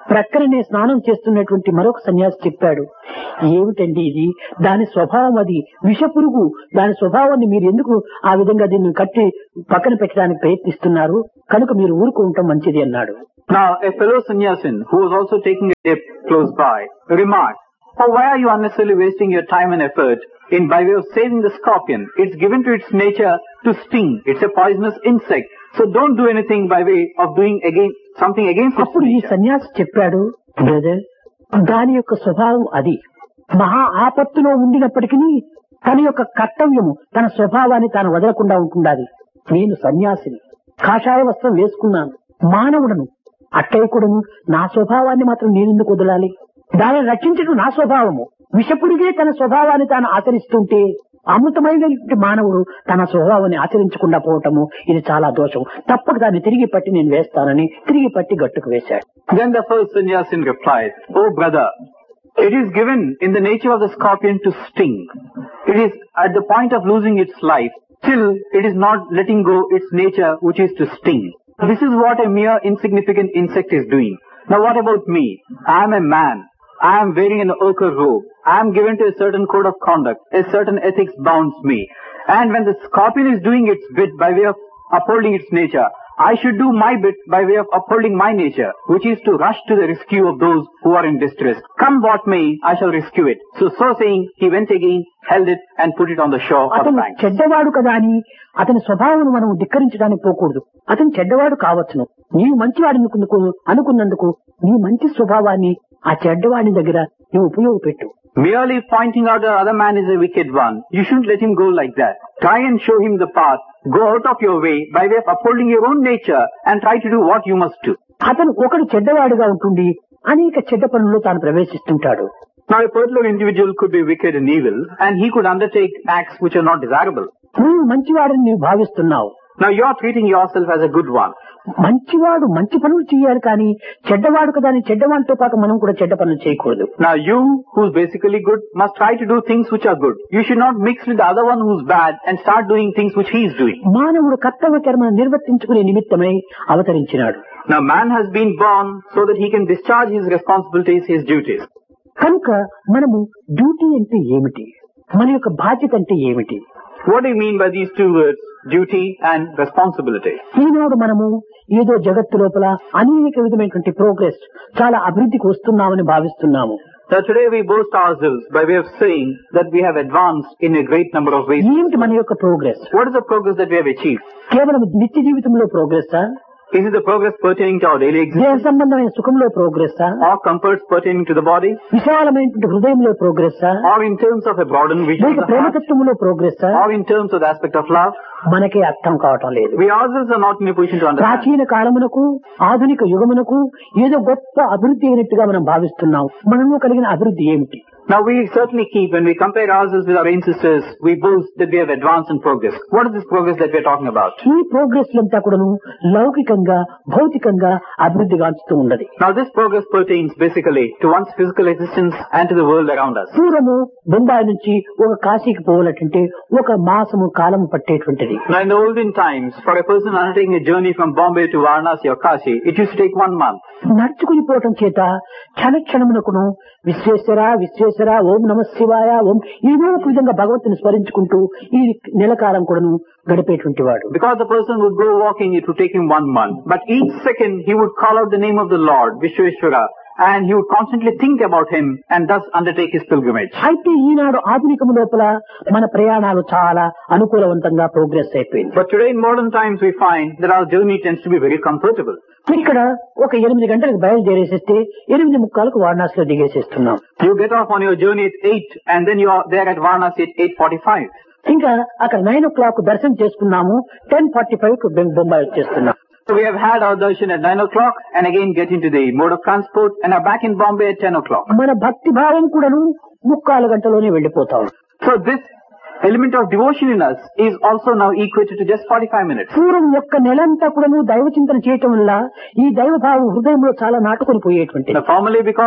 ప్రక్కనే స్నానం చేస్తున్నటువంటి మరొక సన్యాసి చెప్పాడు, ఏమిటండి ఇది, దాని స్వభావం అది విషపురుగు, దాని స్వభావాన్ని మీరు ఎందుకు ఆ విధంగా దీన్ని కట్టి పక్కన పెట్టడానికి ప్రయత్నిస్తున్నారు, కనుక మీరు ఊరుకుంటాం మంచిది అన్నాడు. Now, a fellow sannyasin who was also taking a dip close by remarked, "Oh, why are you unnecessarily wasting your time and effort in by way of saving the scorpion? It's given to its nature to sting. It's a poisonous insect. So don't do anything by way of doing again something against its అప్పుడు ఈ nature." సన్యాసి చెప్పాడు, బ్రదర్, దాని యొక్క స్వభావం అది మహా ఆపత్తులో ఉండినప్పటికీ తన యొక్క కర్తవ్యము తన స్వభావాన్ని తాను వదలకుండా ఉంటుండాలి. నేను సన్యాసిని, కాషాయ వస్త్రం వేసుకున్నాను, మానవుడను, అట్టయి కూడాను నా స్వభావాన్ని మాత్రం నేనెందుకు వదలాలి? దానిని రక్షించడం నా స్వభావము. విషపుడిగే తన స్వభావాన్ని తాను ఆచరిస్తుంటే అమృతమైనటువంటి మానవుడు తన స్వభావాన్ని ఆచరించకుండా పోవటము ఇది చాలా దోషం. తప్పక దాన్ని తిరిగి పట్టి నేను వేస్తానని తిరిగి పట్టి గట్టుకు వేశాడు. Then the first sannyasin replied, "Oh brother, it is given in the nature of the scorpion to sting. It is at the point of losing its life. Still, it is not letting go its nature, which is to sting. This is what a mere insignificant insect is doing. Now what about me? I am a man. I am wearing an ochre robe. I am given to a certain code of conduct. A certain ethics bounds me. And when the scorpion is doing its bit by way of upholding its nature, I should do my bit by way of upholding my nature, which is to rush to the rescue of those who are in distress. Come what may, I shall rescue it." So, so saying, he went again, held it, and put it on the shore of the అతను bank. చెడ్డవాడు కదా అని అతని స్వభావం మనం ధిక్కరించడానికి పోకూడదు. అతను చెడ్డవాడు కావచ్చును, నీవు మంచివాడు అనుకున్నందుకు అనుకున్నందుకు నీ మంచి స్వభావాన్ని ఆ చెడ్డవాడి దగ్గర నువ్వు ఉపయోగపెట్టు. Merely pointing out that other man is a wicked one, you shouldn't let him go like that. Try and show him the path. Go out of your way by way of upholding your own nature and try to do what you must do. అతను ఒకడు చెడ్డవాడుగా ఉంటుండి అనేక చెడ్డ పనుల్లో తాను ప్రవేశిస్తుంటాడు. Now a particular individual could be wicked and evil, and he could undertake acts which are not desirable. నువ్వు మంచివాడని నీవు భావిస్తున్నావు. Now you are treating yourself as a good one. మంచివాడు మంచి పనులు చేయాలి కానీ చెడ్డవాడు కదా అని చెడ్డవాడితో పాటు మనం కూడా చెడ్డ పనులు చేయకూడదు. Now you, who's basically good, must try to do things which are good. You should not mix with the other one who's bad and start doing things which he is doing. మానవుడు కర్తవ్య కర్మను నిర్వర్తించుకునే నిమిత్తమై అవతరించినాడు. Now man has been born so that he can discharge his responsibilities, his duties. కనుక మనము డ్యూటీ అంటే ఏమిటి, మన యొక్క బాధ్యత అంటే ఏమిటి? What do you mean by these two words, duty and responsibility? ఈనాడు మనము ఏదో జగత్తు లోపల అనేక విధమైనటువంటి ప్రోగ్రెస్, చాలా అభివృద్ధికి వస్తున్నామని భావిస్తున్నాము. Now today we boast ourselves by way of saying that we have advanced in a great number of ways. ఏమిటి మన యొక్క progress? What is the progress that we have achieved? కేవలం నిత్య జీవితంలో progress, Is it the progress pertaining to our daily దేహ existence, సంబంధమైన సుఖంలో progress, or comforts pertaining to the body, విశాలమైనటువంటి హృదయంలో progress, or in terms of a broadened vision of లేక the heart, ప్రేమతత్వంలో progress? or in terms of the aspect of love? మనకే అర్థం కావటం లేదు. We ourselves are not in a position to understand. ప్రాచీన కాలమునకు ఆధునిక యుగమునకు ఏదో గొప్ప అభివృద్ధి అయినట్టుగా మనం భావిస్తున్నాం. మనలో కలిగిన అభివృద్ధి ఏమిటి? Now we certainly keep, when we compare ourselves with our ancestors, we boast that we have advanced in progress. What is this progress that we are talking about? ఈ ప్రోగ్రెస్ అంతా కూడాను లౌకికంగా భౌతికంగా అభివృద్ధి గాంచుతూ ఉన్నది. Now this progress pertains basically to one's physical existence and to the world around us. పూర్వము బొంబాయి నుంచి ఒక కాశీకి పోవాలంటే ఒక మాసము కాలము పట్టేటువంటిది. Now in the olden times, for a person undertaking a journey from Bombay to Varanasi or Kashi, it used to take one month. నడుచుకుని పోవటం చేత క్షణ క్షణమునకును విశ్వేశ్వర విశ్వేశ్వర ఓం నమ శివాయ ఓం ఏదో ఒక విధంగా భగవంతుని స్మరించుకుంటూ ఈ నెల కాలం కూడాను గడిపేటువంటి వాడు. Because the person would go walking, it would take him one month. But each second he would call out the name of the Lord, Vishweshwara, and he would constantly think about him and thus undertake his pilgrimage. అయితే ఈనాడు ఆధునికము లోపల మన ప్రయాణాలు చాలా అనుకూలవంతంగా ప్రోగ్రెస్ అయిపోయింది. But today in modern times we find that our journey tends to be very comfortable. ఇక్కడ ఒక ఎనిమిది గంటలకు బయలుదేరేసేస్తే ఎనిమిది ముక్కాలకు వారణాసిలో దిగేసేస్తున్నాం. You get off on your journey at eight and then you are there at Varanasi at eight forty-five. ఇంకా అక్కడ నైన్ ఓ క్లాక్ దర్శనం చేసుకున్నాము, టెన్ ఫార్టీ ఫైవ్ కు బొంబాయి వచ్చేస్తున్నాం. So we have had our darshan at nine o'clock and again get into the mode of transport and are back in Bombay at ten o'clock. మన భక్తి భావం కూడాను ముక్కాలు గంటలోనే వెళ్లిపోతాం. So this element of devotion in us is also now equated to just forty-five minutes. పూర్వం ఒక్క నెలంతా కూడాను దైవ చింతన చేయటం వల్ల ఈ దైవ భావం హృదయంలో చాలా నాటుకొని పోయేటువంటి. Now formally, because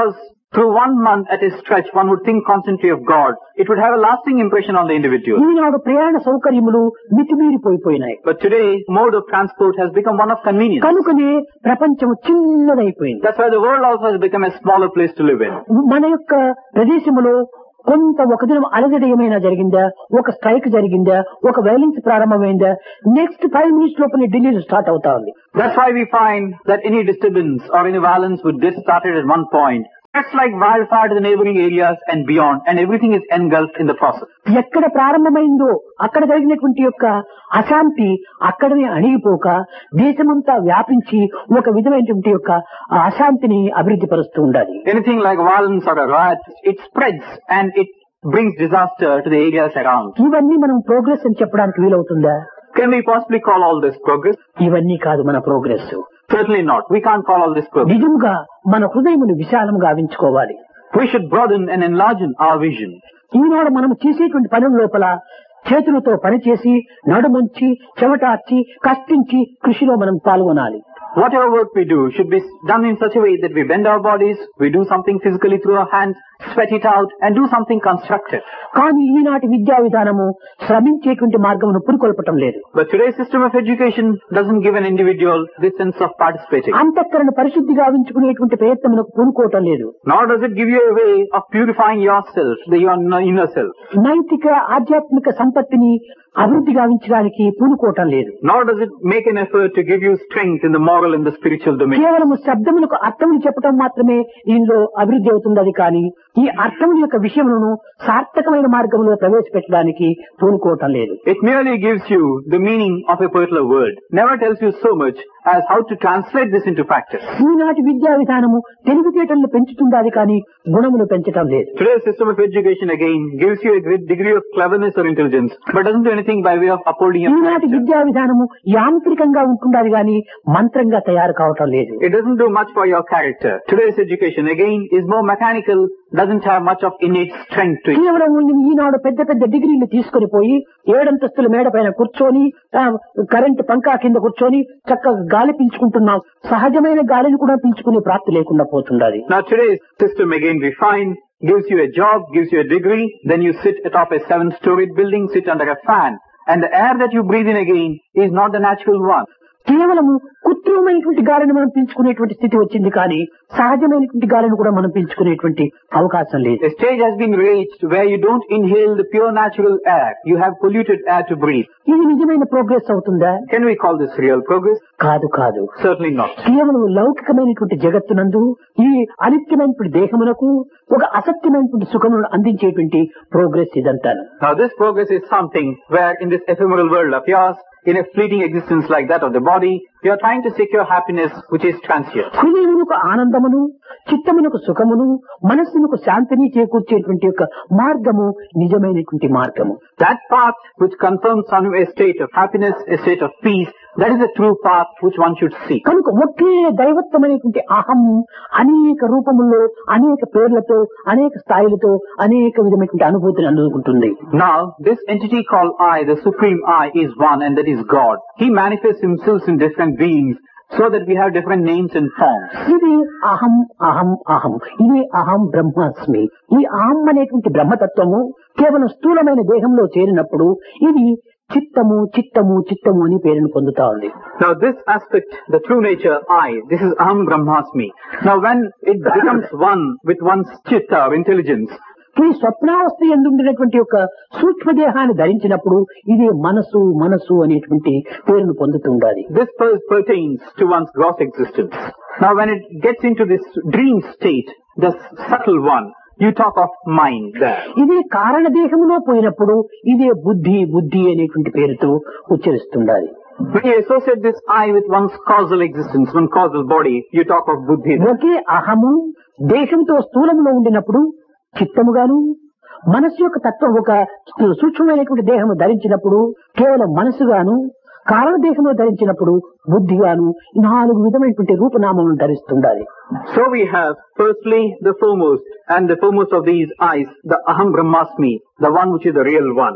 Through one month at a stretch, one would think constantly of God. It would have a lasting impression on the individual. ఈనాడు ప్రయాణ సౌకర్యములు మితిమీరిపోయిపోయినాయి. But today, mode of transport has become one of convenience. కనుకనే ప్రపంచం చిన్నదైపోయింది. That's why the world also has become a smaller place to live in. మన యొక్క ప్రదేశములో కొంత ఒక దినం అలజడి ఏమైనా జరిగిందా, ఒక స్ట్రైక్ జరిగిందా, ఒక వైలెన్స్ ప్రారంభమైందా, నెక్స్ట్ ఫైవ్ మినిట్స్ లోపల ఢిల్లీలో స్టార్ట్ అవుతా ఉంది. That's why we find that any disturbance or any violence would get started at one point. It's like wildfire to the neighboring areas and beyond, and everything is engulfed in the process. ఎక్కడ ప్రారంభమైందో అక్కడ జరిగినటువంటి యొక్క అశాంతి అక్కడనే అణిగిపోక దేశమంతా వ్యాపించి ఒక విధమైనటువంటి యొక్క అశాంతిని అభివృద్ధి పరుస్తూ ఉండాలి. Anything like violence or a riot, it spreads and it brings disaster to the areas around. ఇవన్నీ మనం ప్రోగ్రెస్ అని చెప్పడానికి వీలవుతుందా? Can we possibly call all this progress? ఇవన్నీ కాదు మన progress. Certainly not. We can't call all this progress. నిజంగా మన హృదయమును విశాలంగా గావించుకోవాలి. We should broaden and enlarge our vision. ఈనాడు మనం చేసేటువంటి పనుల లోపల చేతులతో పనిచేసి నడుమంచి చెమటార్చి కష్టించి కృషిలో మనం పాల్గొనాలి. Whatever work we do should be done in such a way that we bend our bodies, we do something physically through our hands, sweat it out and do something constructive. కానీ ఈనాటి విద్యా విధానము శ్రమించేటువంటి మార్గమును పురికొల్పటం లేదు. But today's system of education doesn't give an individual this sense of participating. అంతఃకరణ పరిశుద్ధి గావించుకునేటువంటి ప్రయత్నమునకు పూనుకోవటం లేదు. Nor does it give you a way of purifying yourself, the your inner self. నైతిక ఆధ్యాత్మిక సంపత్తిని అభివృద్ధి గావించడానికి పూనుకోవటం లేదు. Nor does it make an effort to give you strength in the moral and the spiritual domain. కేవలం శబ్దములకు అర్థములు చెప్పడం మాత్రమే దీనిలో అభివృద్ధి అవుతుంది. అది కానీ ఈ అర్థముల యొక్క విషయములను సార్థకమైన మార్గంలో ప్రవేశపెట్టడానికి పూనుకోవటం లేదు. It merely gives you the meaning of a particular word. Never tells you so much as how to translate this into practice. ఈనాటి విద్యా విధానము తెలివితేటలను పెంచుతుంది కానీ గుణమును పెంచటం లేదు. Today's system of education again gives you a great degree of cleverness or intelligence, but doesn't do anything by way of upholding your ఈనాటి character. విద్యా విధానము యాంత్రికంగా ఉంటున్నది కానీ మంత్రంగా తయారు కావటం లేదు. It doesn't do much for your character. Today's education again is more mechanical, doesn't have much of innate strength to it. కేవలం ఈనాడు పెద్ద పెద్ద డిగ్రీలు తీసుకుని పోయి ఏడంతస్తుల మేడ పైన కూర్చొని కరెంటు పంకా కింద కూర్చొని చక్కగా గాలి పీల్చుకుంటున్నాం. సహజమైన గాలిని కూడా పీల్చుకునే ప్రాప్తి లేకుండా పోతుండాలి. Now today's system again we find gives you a job, gives you a degree, then you sit atop a seven-storied building, sit under a fan, and the air that you breathe in again is not the natural one. కేవలము కృత్రిమైనటువంటి గాలిని మనం పీల్చుకునేటువంటి స్థితి వచ్చింది కానీ సహజమైనటువంటి గాలిని కూడా మనం పీల్చుకునేటువంటి అవకాశం లేదు. A stage has been reached where you don't inhale the pure natural air. You have polluted air to breathe. ఇది నిజమైన ప్రోగ్రెస్ అవుతుందా? Can we call this real progress? కాదు కాదు. Certainly not. కేవలం లౌకికమైనటువంటి జగత్తునందు ఈ అనిత్యమైనటువంటి దేహమునకు ఒక అసత్యమైనటువంటి సుఖమును అందించేటువంటి ప్రోగ్రెస్ ఇదంతా. Now this progress is something where in this ephemeral world of yours, in a fleeting existence like that of the body, you are trying to secure happiness which is transient. హృదయమునకు ఆనందమును, చిత్తమునకు సుఖమును, మనస్సునకు శాంతిని చేకూర్చేటువంటి యొక్క మార్గము నిజమైనటువంటి మార్గము. That path which confirms on you a state of happiness, a state of peace, that is the true path which one should seek. కనుక ఒకే దైవత్వమైనటువంటి అహం అనేక రూపముల్లో, అనేక పేర్లతో, అనేక స్థాయిలతో, అనేక విధమైనటువంటి అనుభూతిని అందుకుంటుంది. Now, this entity called I, the Supreme I, is one and that is God. He manifests himself in different beings so that we have different names and forms. ఇది అహం అహం అహం ఇది అహం బ్రహ్మాస్మి. ఈ అహం అనేటువంటి బ్రహ్మతత్వము కేవలం స్థూలమైన దేహంలో చేరినప్పుడు ఇది చిత్తము చిత్తము చిత్తము అని పేరును పొందుతా ఉంది. Now this aspect, the true nature I, this is Aham Brahmasmi. Now when it becomes one with one's chitta or intelligence, ఈ స్వప్నావస్థ ఎందుండినటువంటి యొక్క సూక్ష్మదేహాన్ని ధరించినప్పుడు ఇది మనసు మనసు అనేటువంటి పేరును పొందుతూ ఉండాలి. this pertains to one's gross existence. Now when it gets into this dream state, the subtle one, you talk of mind there. ఇది కారణదేహములో పోయినప్పుడు ఇదే బుద్ధి బుద్ధి అనేటువంటి పేరుతో ఉచ్చరిస్తుండాలి. When you associate this I with one's causal existence, one causal body, you talk of buddhi. ఒకే అహము దేశంతో స్థూలంలో ఉండినప్పుడు చిత్తముగాను, మనస్సు యొక్క తత్వం ఒక సూక్ష్మమైనటువంటి దేహము ధరించినప్పుడు కేవలం మనసుగాను, కారణ దేహంలో ధరించినప్పుడు బుద్ధిగాను నాలుగు విధమైనటువంటి రూపనామములను ధరిస్తుండాలి. So we have firstly the foremost, and the foremost of these eyes, the Aham Brahmasmi, the one which is the real one.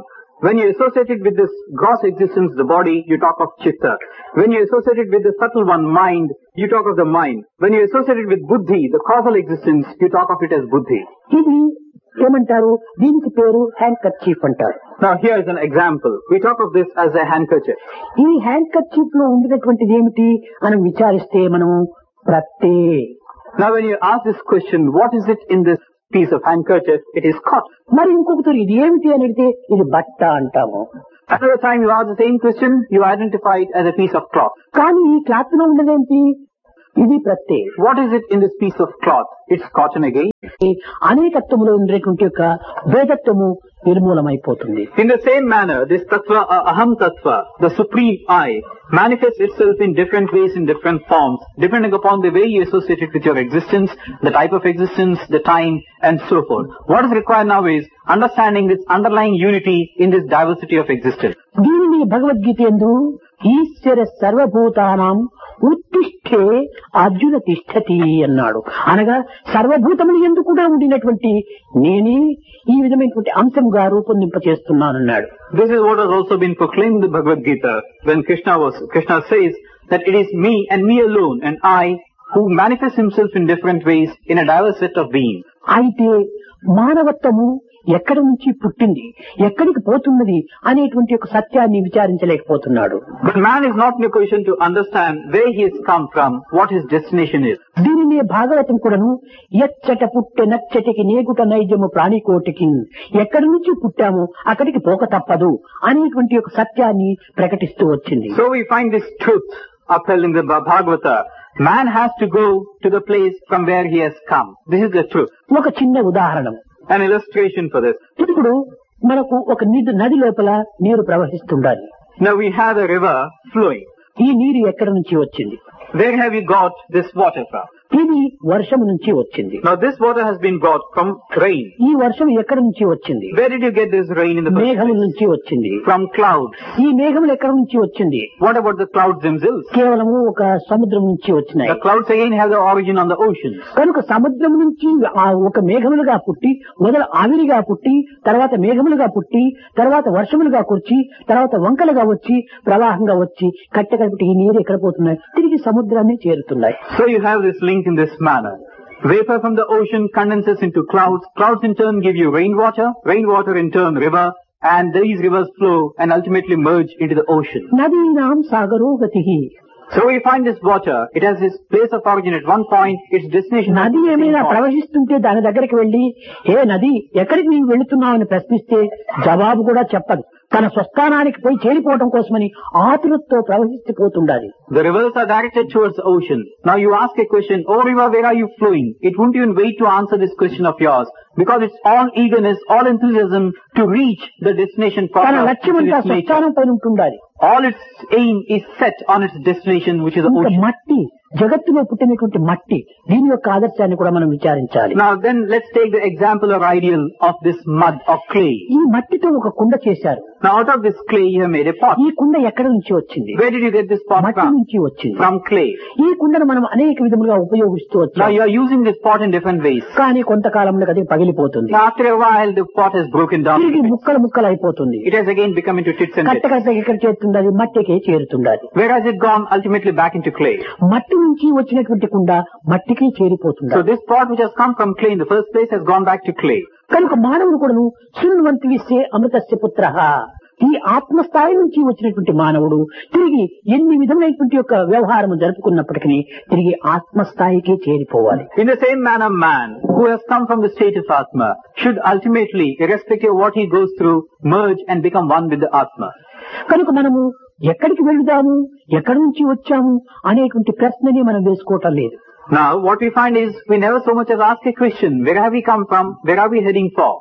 When you associate it with this gross existence, the body, you talk of chitta. When you associate it with the subtle one, mind, you talk of the mind. When you associate it with buddhi, the causal existence, you talk of it as buddhi. ఇది ఏమంటారు? దీనికి పేరు హ్యాండ్ కర్చీఫ్ అంటారు. Now here is an example. We talk of this as a handkerchief. ఈ హ్యాండ్ కర్చీఫ్ లో ఉండేటటువంటిది ఏమిటి అని విచారిస్తే మనము ప్రత్తే. Now when you ask this question, what is it in this piece of handkerchief? It is cotton. మరి ఇంకొకరు ఇది ఏమిటి అని అడిగితే ఇది బట్ట అంటాము. Another time you ask the same question, you identify it as a piece of cloth. కానీ ఈ క్లాత్ లో ఉండేదేంటి? ఇది ప్రత్తే. What is it in this piece of cloth? It's cotton again. అనేకత్వములో ఉండేటువంటి యొక్క భేదత్వము నిర్మూలమైపోతుంది. In the same manner, this tattva, uh, aham tattva, the supreme I, manifests itself in different ways, in different forms, depending upon the way you associate it with your existence, the type of existence, the time, and so forth. What is required now is understanding this underlying unity in this diversity of existence. దీనిని భగవద్గీత యందు ఈశ్వర సర్వభూతానాం ఉత్తిష్ఠే అర్జున తిష్ఠతి అన్నాడు. అనగా సర్వభూతములు యందు కూడా ఉండినటువంటి నేనే ఈ విధమైనటువంటి అంశంగా రూపొందింప చేస్తున్నానన్నాడు. This is what has also been proclaimed in the Bhagavad Gita when Krishna was, Krishna says that it is me and me alone and I who manifests himself in different ways in a diverse set of beings. అయితే మానవత్వము ఎక్కడి నుంచి పుట్టింది, ఎక్కడికి పోతున్నది అనేటువంటి ఒక సత్యాన్ని విచారించలేకపోతున్నాడు. But man is not in a position to understand where he has come from, what his destination is. దీనిని భాగవతం కూడాను ఎచ్చట పుట్టె నచ్చటికి నేగుట నైజము ప్రాణికోటికి, ఎక్కడి నుంచి పుట్టాము అక్కడికి పోక తప్పదు అనేటువంటి ఒక సత్యాన్ని ప్రకటిస్తూ వచ్చింది. So we find this truth upheld in the Bhagavata. Man has to go to the place from where he has come. This is the truth. ఒక చిన్న ఉదాహరణ, an illustration for this. ఇప్పుడు మనకు ఒక నిధి నది లోపల నీరు ప్రవహిస్తుండాలి. Now we have a river flowing. ఈ నీరు ఎక్కడి నుంచి వచ్చింది? Where have you got this water from? ఇది వర్షం నుంచి వచ్చింది. Now this water has been got from rain. ఈ వర్షం ఎక్కడి నుంచి వచ్చింది? Where did you get this rain in the first మేఘముల place? నుంచి వచ్చింది. From clouds. ఈ మేఘములు ఎక్కడి నుంచి వచ్చింది? What about the clouds themselves? కేవలము ఒక సముద్రం నుంచి వచ్చినాయి. The clouds again have the origin on the oceans. కనుక సముద్రం నుంచి ఆ ఒక మేఘములుగా పుట్టి, మొదలు ఆవిరిగా పుట్టి, తర్వాత మేఘములుగా పుట్టి, తర్వాత వర్షములుగా కుర్చి, తర్వాత వంకలుగా వచ్చి, ప్రవాహంగా వచ్చి, కట్టె కలిపి ఈ నీరు ఎక్కడ పోతున్నాయి? తిరిగి సముద్రాన్ని చేరుతున్నాయి. So you have this link in this manner. Vapor from the ocean condenses into clouds. Clouds in turn give you rainwater. Rainwater in turn river. And these rivers flow and ultimately merge into the ocean. నదీనాం సాగరో గతిః. So we find this water. It has its place of origin at one point. Its destination. నది ఏమైనా ప్రవహిస్తుంటే దాని దగ్గరికి వెళ్లి, ఏ నది ఎక్కడికి నీవు వెళుతున్నావు అని ప్రశ్నిస్తే జవాబు కూడా చెప్పదు. తన స్వస్థానానికి పోయి చేరిపోవడం కోసమని ఆతురతో ప్రవహిస్తుపోతుండాలి. The rivers are directed towards the ocean. Now you ask a question, oh river, where are you flowing? It won't even wait to answer this question of yours because it's all eagerness, all enthusiasm to reach the destination. తన లక్ష్యమంతా స్వస్థానం పైన ఉంటుండాలి. All its aim is set on its destination, which is the ocean. మట్టి, జగత్తులో పుట్టినటువంటి మట్టి, దీని యొక్క ఆదర్శాన్ని కూడా మనం విచారించాలి. Now then let's take the example or ideal of this mud or clay. ఈ మట్టితో ఒక కుండ చేశారు. Now out of this clay you have made a pot. ఈ కుండ ఎక్కడి నుంచి వచ్చింది? Where did you get this pot మట్టి from? నుంచి వచ్చింది. From clay. ఈ కుండను మనం అనేక విధములుగా ఉపయోగిస్తూ Now వచ్చాం. you are using this pot in different ways. కానీ కొంతకాలంలో అది పగిలిపోతుంది. Now after a while the pot has broken down. తిరిగి ముక్కలు ముక్కలు అయిపోతుంది. It has again become into tits and కట్ట bits. కట్ట ఎక్కడ చేరుతుండాలి? మట్టికే చేరుతుండాలి. Where has it gone? Ultimately back into clay. మట్టి నుంచి వచ్చినటువంటి కుండ మట్టికి చేరిపోతుంది. So this pot which has come from clay in the first place has gone back to clay. కనుక మానవుడు కూడాను శృణ్వంతి విశ్వే అమృతస్య పుత్రః. ఈ ఆత్మస్థాయి నుంచి వచ్చినటువంటి మానవుడు తిరిగి ఎన్ని విధమైనటువంటి యొక్క వ్యవహారం జరుపుకున్నప్పటికీ తిరిగి ఆత్మస్థాయికి చేరిపోవాలి. In the same manner, man who has come from the state of Atma should ultimately, irrespective of what he goes through, merge and become one with the Atma. కనుక మనము ఎక్కడికి వెళ్దాము, ఎక్కడి నుంచి వచ్చాము అనేటువంటి ప్రశ్నని మనం వేసుకోవటం లేదు. Now what we find is we never so much as ask a question, where have we come from, where are we heading for?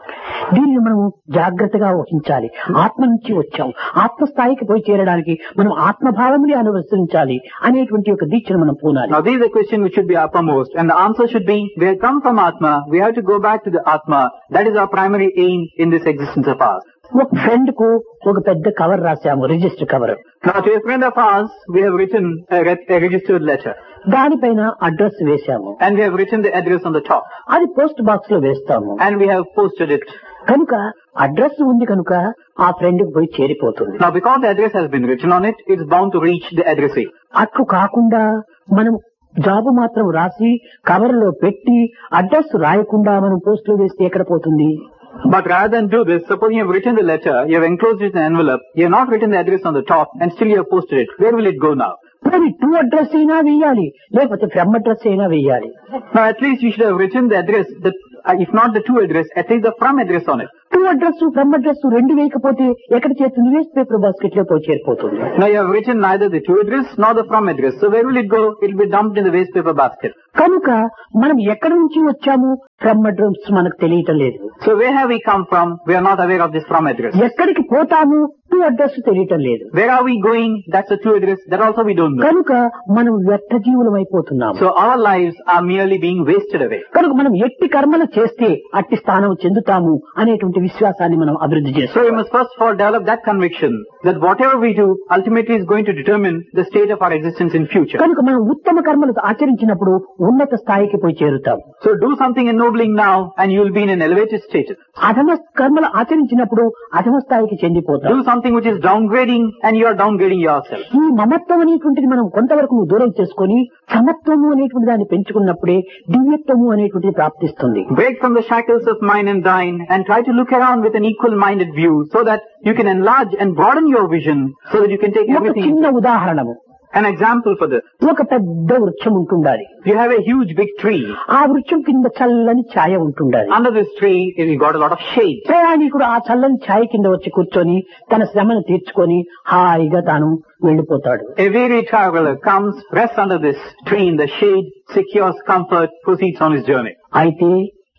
దీన్ని మనం జాగ్రత్తగా వహించాలి. ఆత్మ నుంచి వచ్చాం, ఆత్మస్థాయికి పోయి చేరడానికి మనం ఆత్మభావముని అనుసరించాలి అనేటువంటి ఒక దీక్షను మనం పూనాలి. Now this is a question which should be uppermost, and the answer should be, we have come from Atma, we have to go back to the Atma. That is our primary aim in this existence of ours. ఒక ఫ్రెండ్ కు ఒక పెద్ద కవర్ రాశాము, register cover. Now to a friend of ours, we have written a, re- a registered letter. దానిపైన అడ్రస్ వేశాము. And we have written the address on the top. అది పోస్ట్ బాక్స్ లో వేస్తాము. And we have posted it. కనుక అడ్రస్ ఉంది కనుక ఆ ఫ్రెండ్ కి పోయి చేరిపోతుంది. Now because the address has been written on it, it's bound to reach the addressee. అట్లు కాకుండా మనం జాబు మాత్రం రాసి కవర్లో పెట్టి అడ్రస్ రాయకుండా మనం పోస్ట్ లో వేస్తే ఎక్కడ పోతుంది? But rather than do this, suppose you have written the letter, you have enclosed it in an envelope, you have not written the address on the top, and still you have posted it. Where will it go now? మరి టూ అడ్రస్ అయినా వేయాలి, లేకపోతే ఫ్రమ్ అడ్రస్ అయినా వేయాలి. Now at least you should have written the address, the, uh, if not the to address, at least the from address on it. Two address from address రెండు వేయకపోతే ఎక్కడ చేరుతుంది? వేస్ట్ పేపర్ బాస్కెట్ లో పోయి చేరిపోతుంది. Now you have written neither the to address nor the from address. So where will it go? It will be dumped in the waste paper basket. కనుక మనం ఎక్కడి నుంచి వచ్చాము ఫ్రమ్ అడ్రస్ మనకు తెలియటం లేదు. So where have we come from? We are not aware of this from address. ఎక్కడికి పోతాము టూ అడ్రస్ తెలియటం లేదు. Where are we going? That's the to address. That also we don't know. కనుక మనం వ్యర్థ జీవులం అయిపోతున్నాము. So our lives are merely being wasted away. కనుక మనం ఎట్టి కర్మలు చేస్తే అట్టి స్థానం చెందుతాము అనేటువంటి విశ్వాసాన్ని మనం అభివృద్ధి So చేస్తాం. we must first of all develop that conviction that whatever we do ultimately is going to determine the state of our existence in future. కనుక మనం ఉత్తమ కర్మలు ఆచరించినప్పుడు ఉన్నత స్థాయికి పోయి చేరుతాం. So do something ennobling now and you will be in an elevated status. అధమ కర్మలు ఆచరించినప్పుడు అధమ స్థాయికి చెందిపోతాం. Do something which is downgrading and you are downgrading yourself. ఈ మమత్వం అనేటువంటిది మనం కొంతవరకు దూరం చేసుకొని సమత్వము అనేటువంటి దాన్ని పెంచుకున్నప్పుడే దివ్యత్వము అనేటువంటిది ప్రాప్తిస్తుంది. Break from the shackles of mine and thine and try to look around with an equal-minded view so that you can enlarge and broaden your vision so that you can take ఒక everything. చిన్న ఉదాహరణము, An example for this. ఒక పెద్ద వృక్షం ఉంటుండాలి. You have a huge big tree. ఆ వృక్షం కింద చల్లని ఛాయ ఉంటుండాలి. Under this tree, you got a lot of shade. ప్రయాణికుడు ఆ చల్లని ఛాయ కింద వచ్చి కూర్చొని తన శ్రమను తీర్చుకొని హాయిగా తాను వెళ్లిపోతాడు. A weary traveler comes, rests under this tree in the shade, secures comfort, proceeds on his journey. అయితే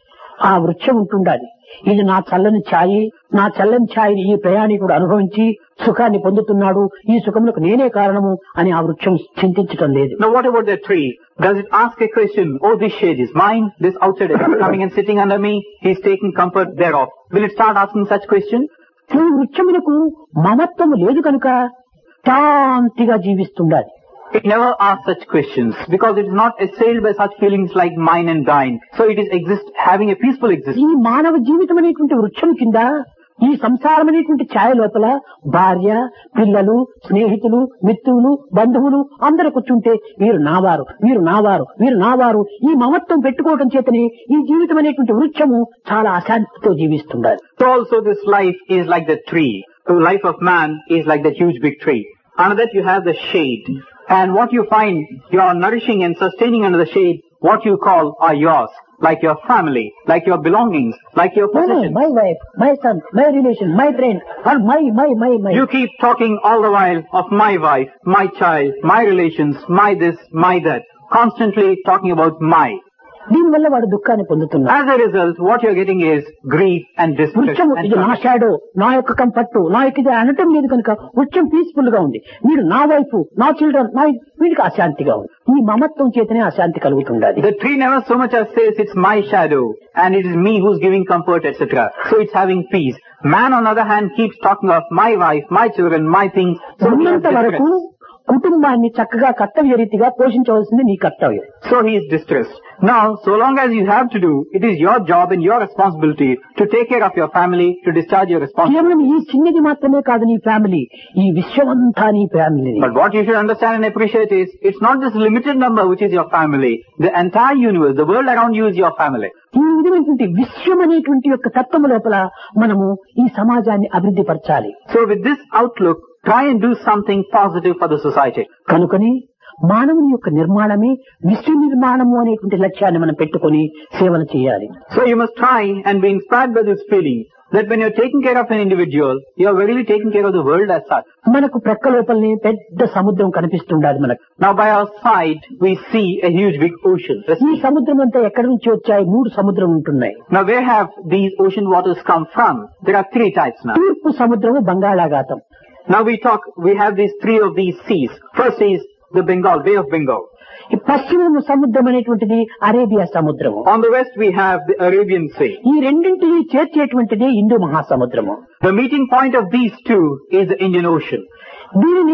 ఆ వృక్షం ఉంటుండాలి. ఇది నా చల్లని ఛాయి, నా చల్లని ఛాయిని ఈ ప్రయాణికుడు అనుభవించి సుఖాన్ని పొందుతున్నాడు, ఈ సుఖములకు నేనే కారణము అని ఆ వృక్షం చింతించటం లేదు. Now what about that tree? Does it ask a question, oh this shade is mine, this outsider is coming and sitting under me, he is taking comfort thereof. Will it start asking such questions? ఈ వృక్షమునకు మమత్వము లేదు కనుక శాంతిగా జీవిస్తుండాలి. It never asks such questions because it is not assailed by such feelings like mine and thine. So it is exist having a peaceful ఈ existence. మానవ జీవితం అనేటువంటి వృక్షం కింద ఈ సంసారం అనేటువంటి ఛాయ లోపల భార్య, పిల్లలు, స్నేహితులు, మిత్రులు, బంధువులు అందరూ కూర్చుంటే వీరు నావారు, వీరు నావారు, వీరు నావారు ఈ మమత్వం పెట్టుకోవడం చేతనే ఈ జీవితం అనేటువంటి వృక్షము చాలా అశాంతితో జీవిస్తుండాలి. So also this life is like the tree. The life of man is like the huge big tree. Under that you have the shade. And what you find you are nourishing and sustaining under the shade, what you call are yours. Like your family, like your belongings, like your possessions. My wife, my son, my relation, my friend, or my, my, my, my. You keep talking all the while of my wife, my child, my relations, my this, my that. Constantly talking about my. దీనివల్ల వాడు దుఃఖాన్ని పొందుతున్నాడు. As a result, what you're getting is grief and distress. వృక్షం and ఇది నా షాడో, నా యొక్క కంఫర్ట్, నా యొక్క ఇది అనటం లేదు కనుక వృక్షం పీస్ఫుల్ గా ఉంది. మీరు నా వైఫ్, నా చిల్డ్రన్, నా వీడికి అశాంతిగా ఉంది. ఈ మమత్వం చేతనే అశాంతి కలుగుతుండాలి. The tree never so much as says it's my shadow and it is me who's giving comfort, et cetera. So it's having peace. Man on the other hand keeps talking of my wife, my children, my things. So he has ఉన్నంత వరకు distress. కుటుంబాన్ని చక్కగా కర్తవ్య రీతిగా పోషించవలసింది నీ కర్తవ్యం. So he is distressed. Now, so long as you have to do, it is your job and your responsibility to take care of your family, to discharge your responsibility. కేవలం ఈ చిన్నది మాత్రమే కాదు నీ ఫ్యామిలీ, ఈ విశ్వమంతా నీ family. But what you should understand and appreciate is, it's not this limited number which is your family. The entire universe, the world around you is your family. ఈ విధమైనటువంటి విశ్వం అనేటువంటి యొక్క తత్వం లోపల మనము ఈ సమాజాన్ని అభివృద్ధి పరచాలి. So with this outlook, try and do something positive for the society. కనుకని మానవుని యొక్క నిర్మాణమే విశ్వ నిర్మాణము అనేటువంటి లక్ష్యాన్ని మనం పెట్టుకొని సేవలు చేయాలి. So you must try and be inspired by this feeling that when you're taking care of an individual, you're really taking care of the world as such. మనకు ప్రక్క లోపలనే పెద్ద సముద్రం కనిపిస్తుండాలి మనకు. Now by our side, we see a huge big ocean. ఈ సముద్రం అంతా ఎక్కడి నుంచి వచ్చాయి? మూడు సముద్రం ఉంటున్నాయి. Now where have these ocean waters come from? There are three types now. తూర్పు సముద్రము బంగాళాఖాతం. Now we talk, we have these three of these seas. First is the Bengal, Bay of Bengal. ఈ పశ్చిమ సముద్రం అనేటువంటిది అరేబియా సముద్రము. On the west we have the Arabian Sea. ఈ రెండింటిని చేర్చేటువంటిది Hindu మహాసముద్రము. The meeting point of these two is the Indian Ocean. దీనిని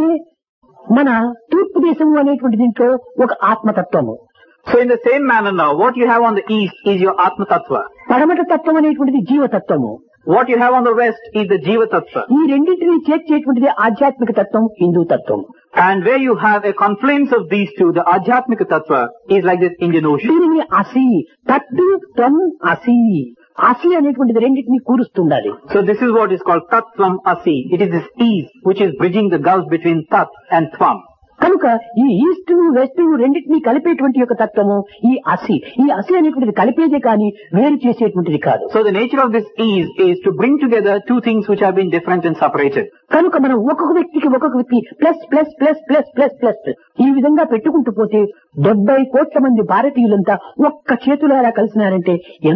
మన తూర్పు దేశము అనేటువంటి దీంట్లో ఒక ఆత్మతత్వము. So in the same manner now, what you have on the east is your Atma Tattva. పడమట తత్వం అనేటువంటిది జీవతత్వము. What you have on the west is the Jiva Tattva. ఈ రెండింటినీ చేర్చేటువంటిది ఆధ్యాత్మిక తత్వం, హిందూ తత్వం. And where you have a confluence of these two, the Ajhatmika Tattva is like this Indian Ocean. దీనిని అసి, తత్తు త్వం అసి, అసి అనేటువంటిది రెండింటినీ కూరుస్తుండాలి. So this is what is called Tat Tvam Asi. It is this ease which is bridging the gulf between Tat and Tvam. కనుక ఈ ఈస్ట్ వెస్ట్ రెండింటినీ కలిపేటువంటి యొక్క తత్వము ఈ అసి. ఈ అసి అనేటువంటిది కలిపేదే కానీ వేరు చేసేటువంటిది కాదు. So the nature of this ease is to bring together two things which have been different and separated. కనుక మనం ఒక్కొక్క వ్యక్తికి ఒక్కొక్క వ్యక్తి plus plus plus plus plus plus plus ఈ విధంగా పెట్టుకుంటూ పోతే డెబ్బై కోట్ల మంది భారతీయులంతా ఒక్క చేతులారా కలిసినారంటే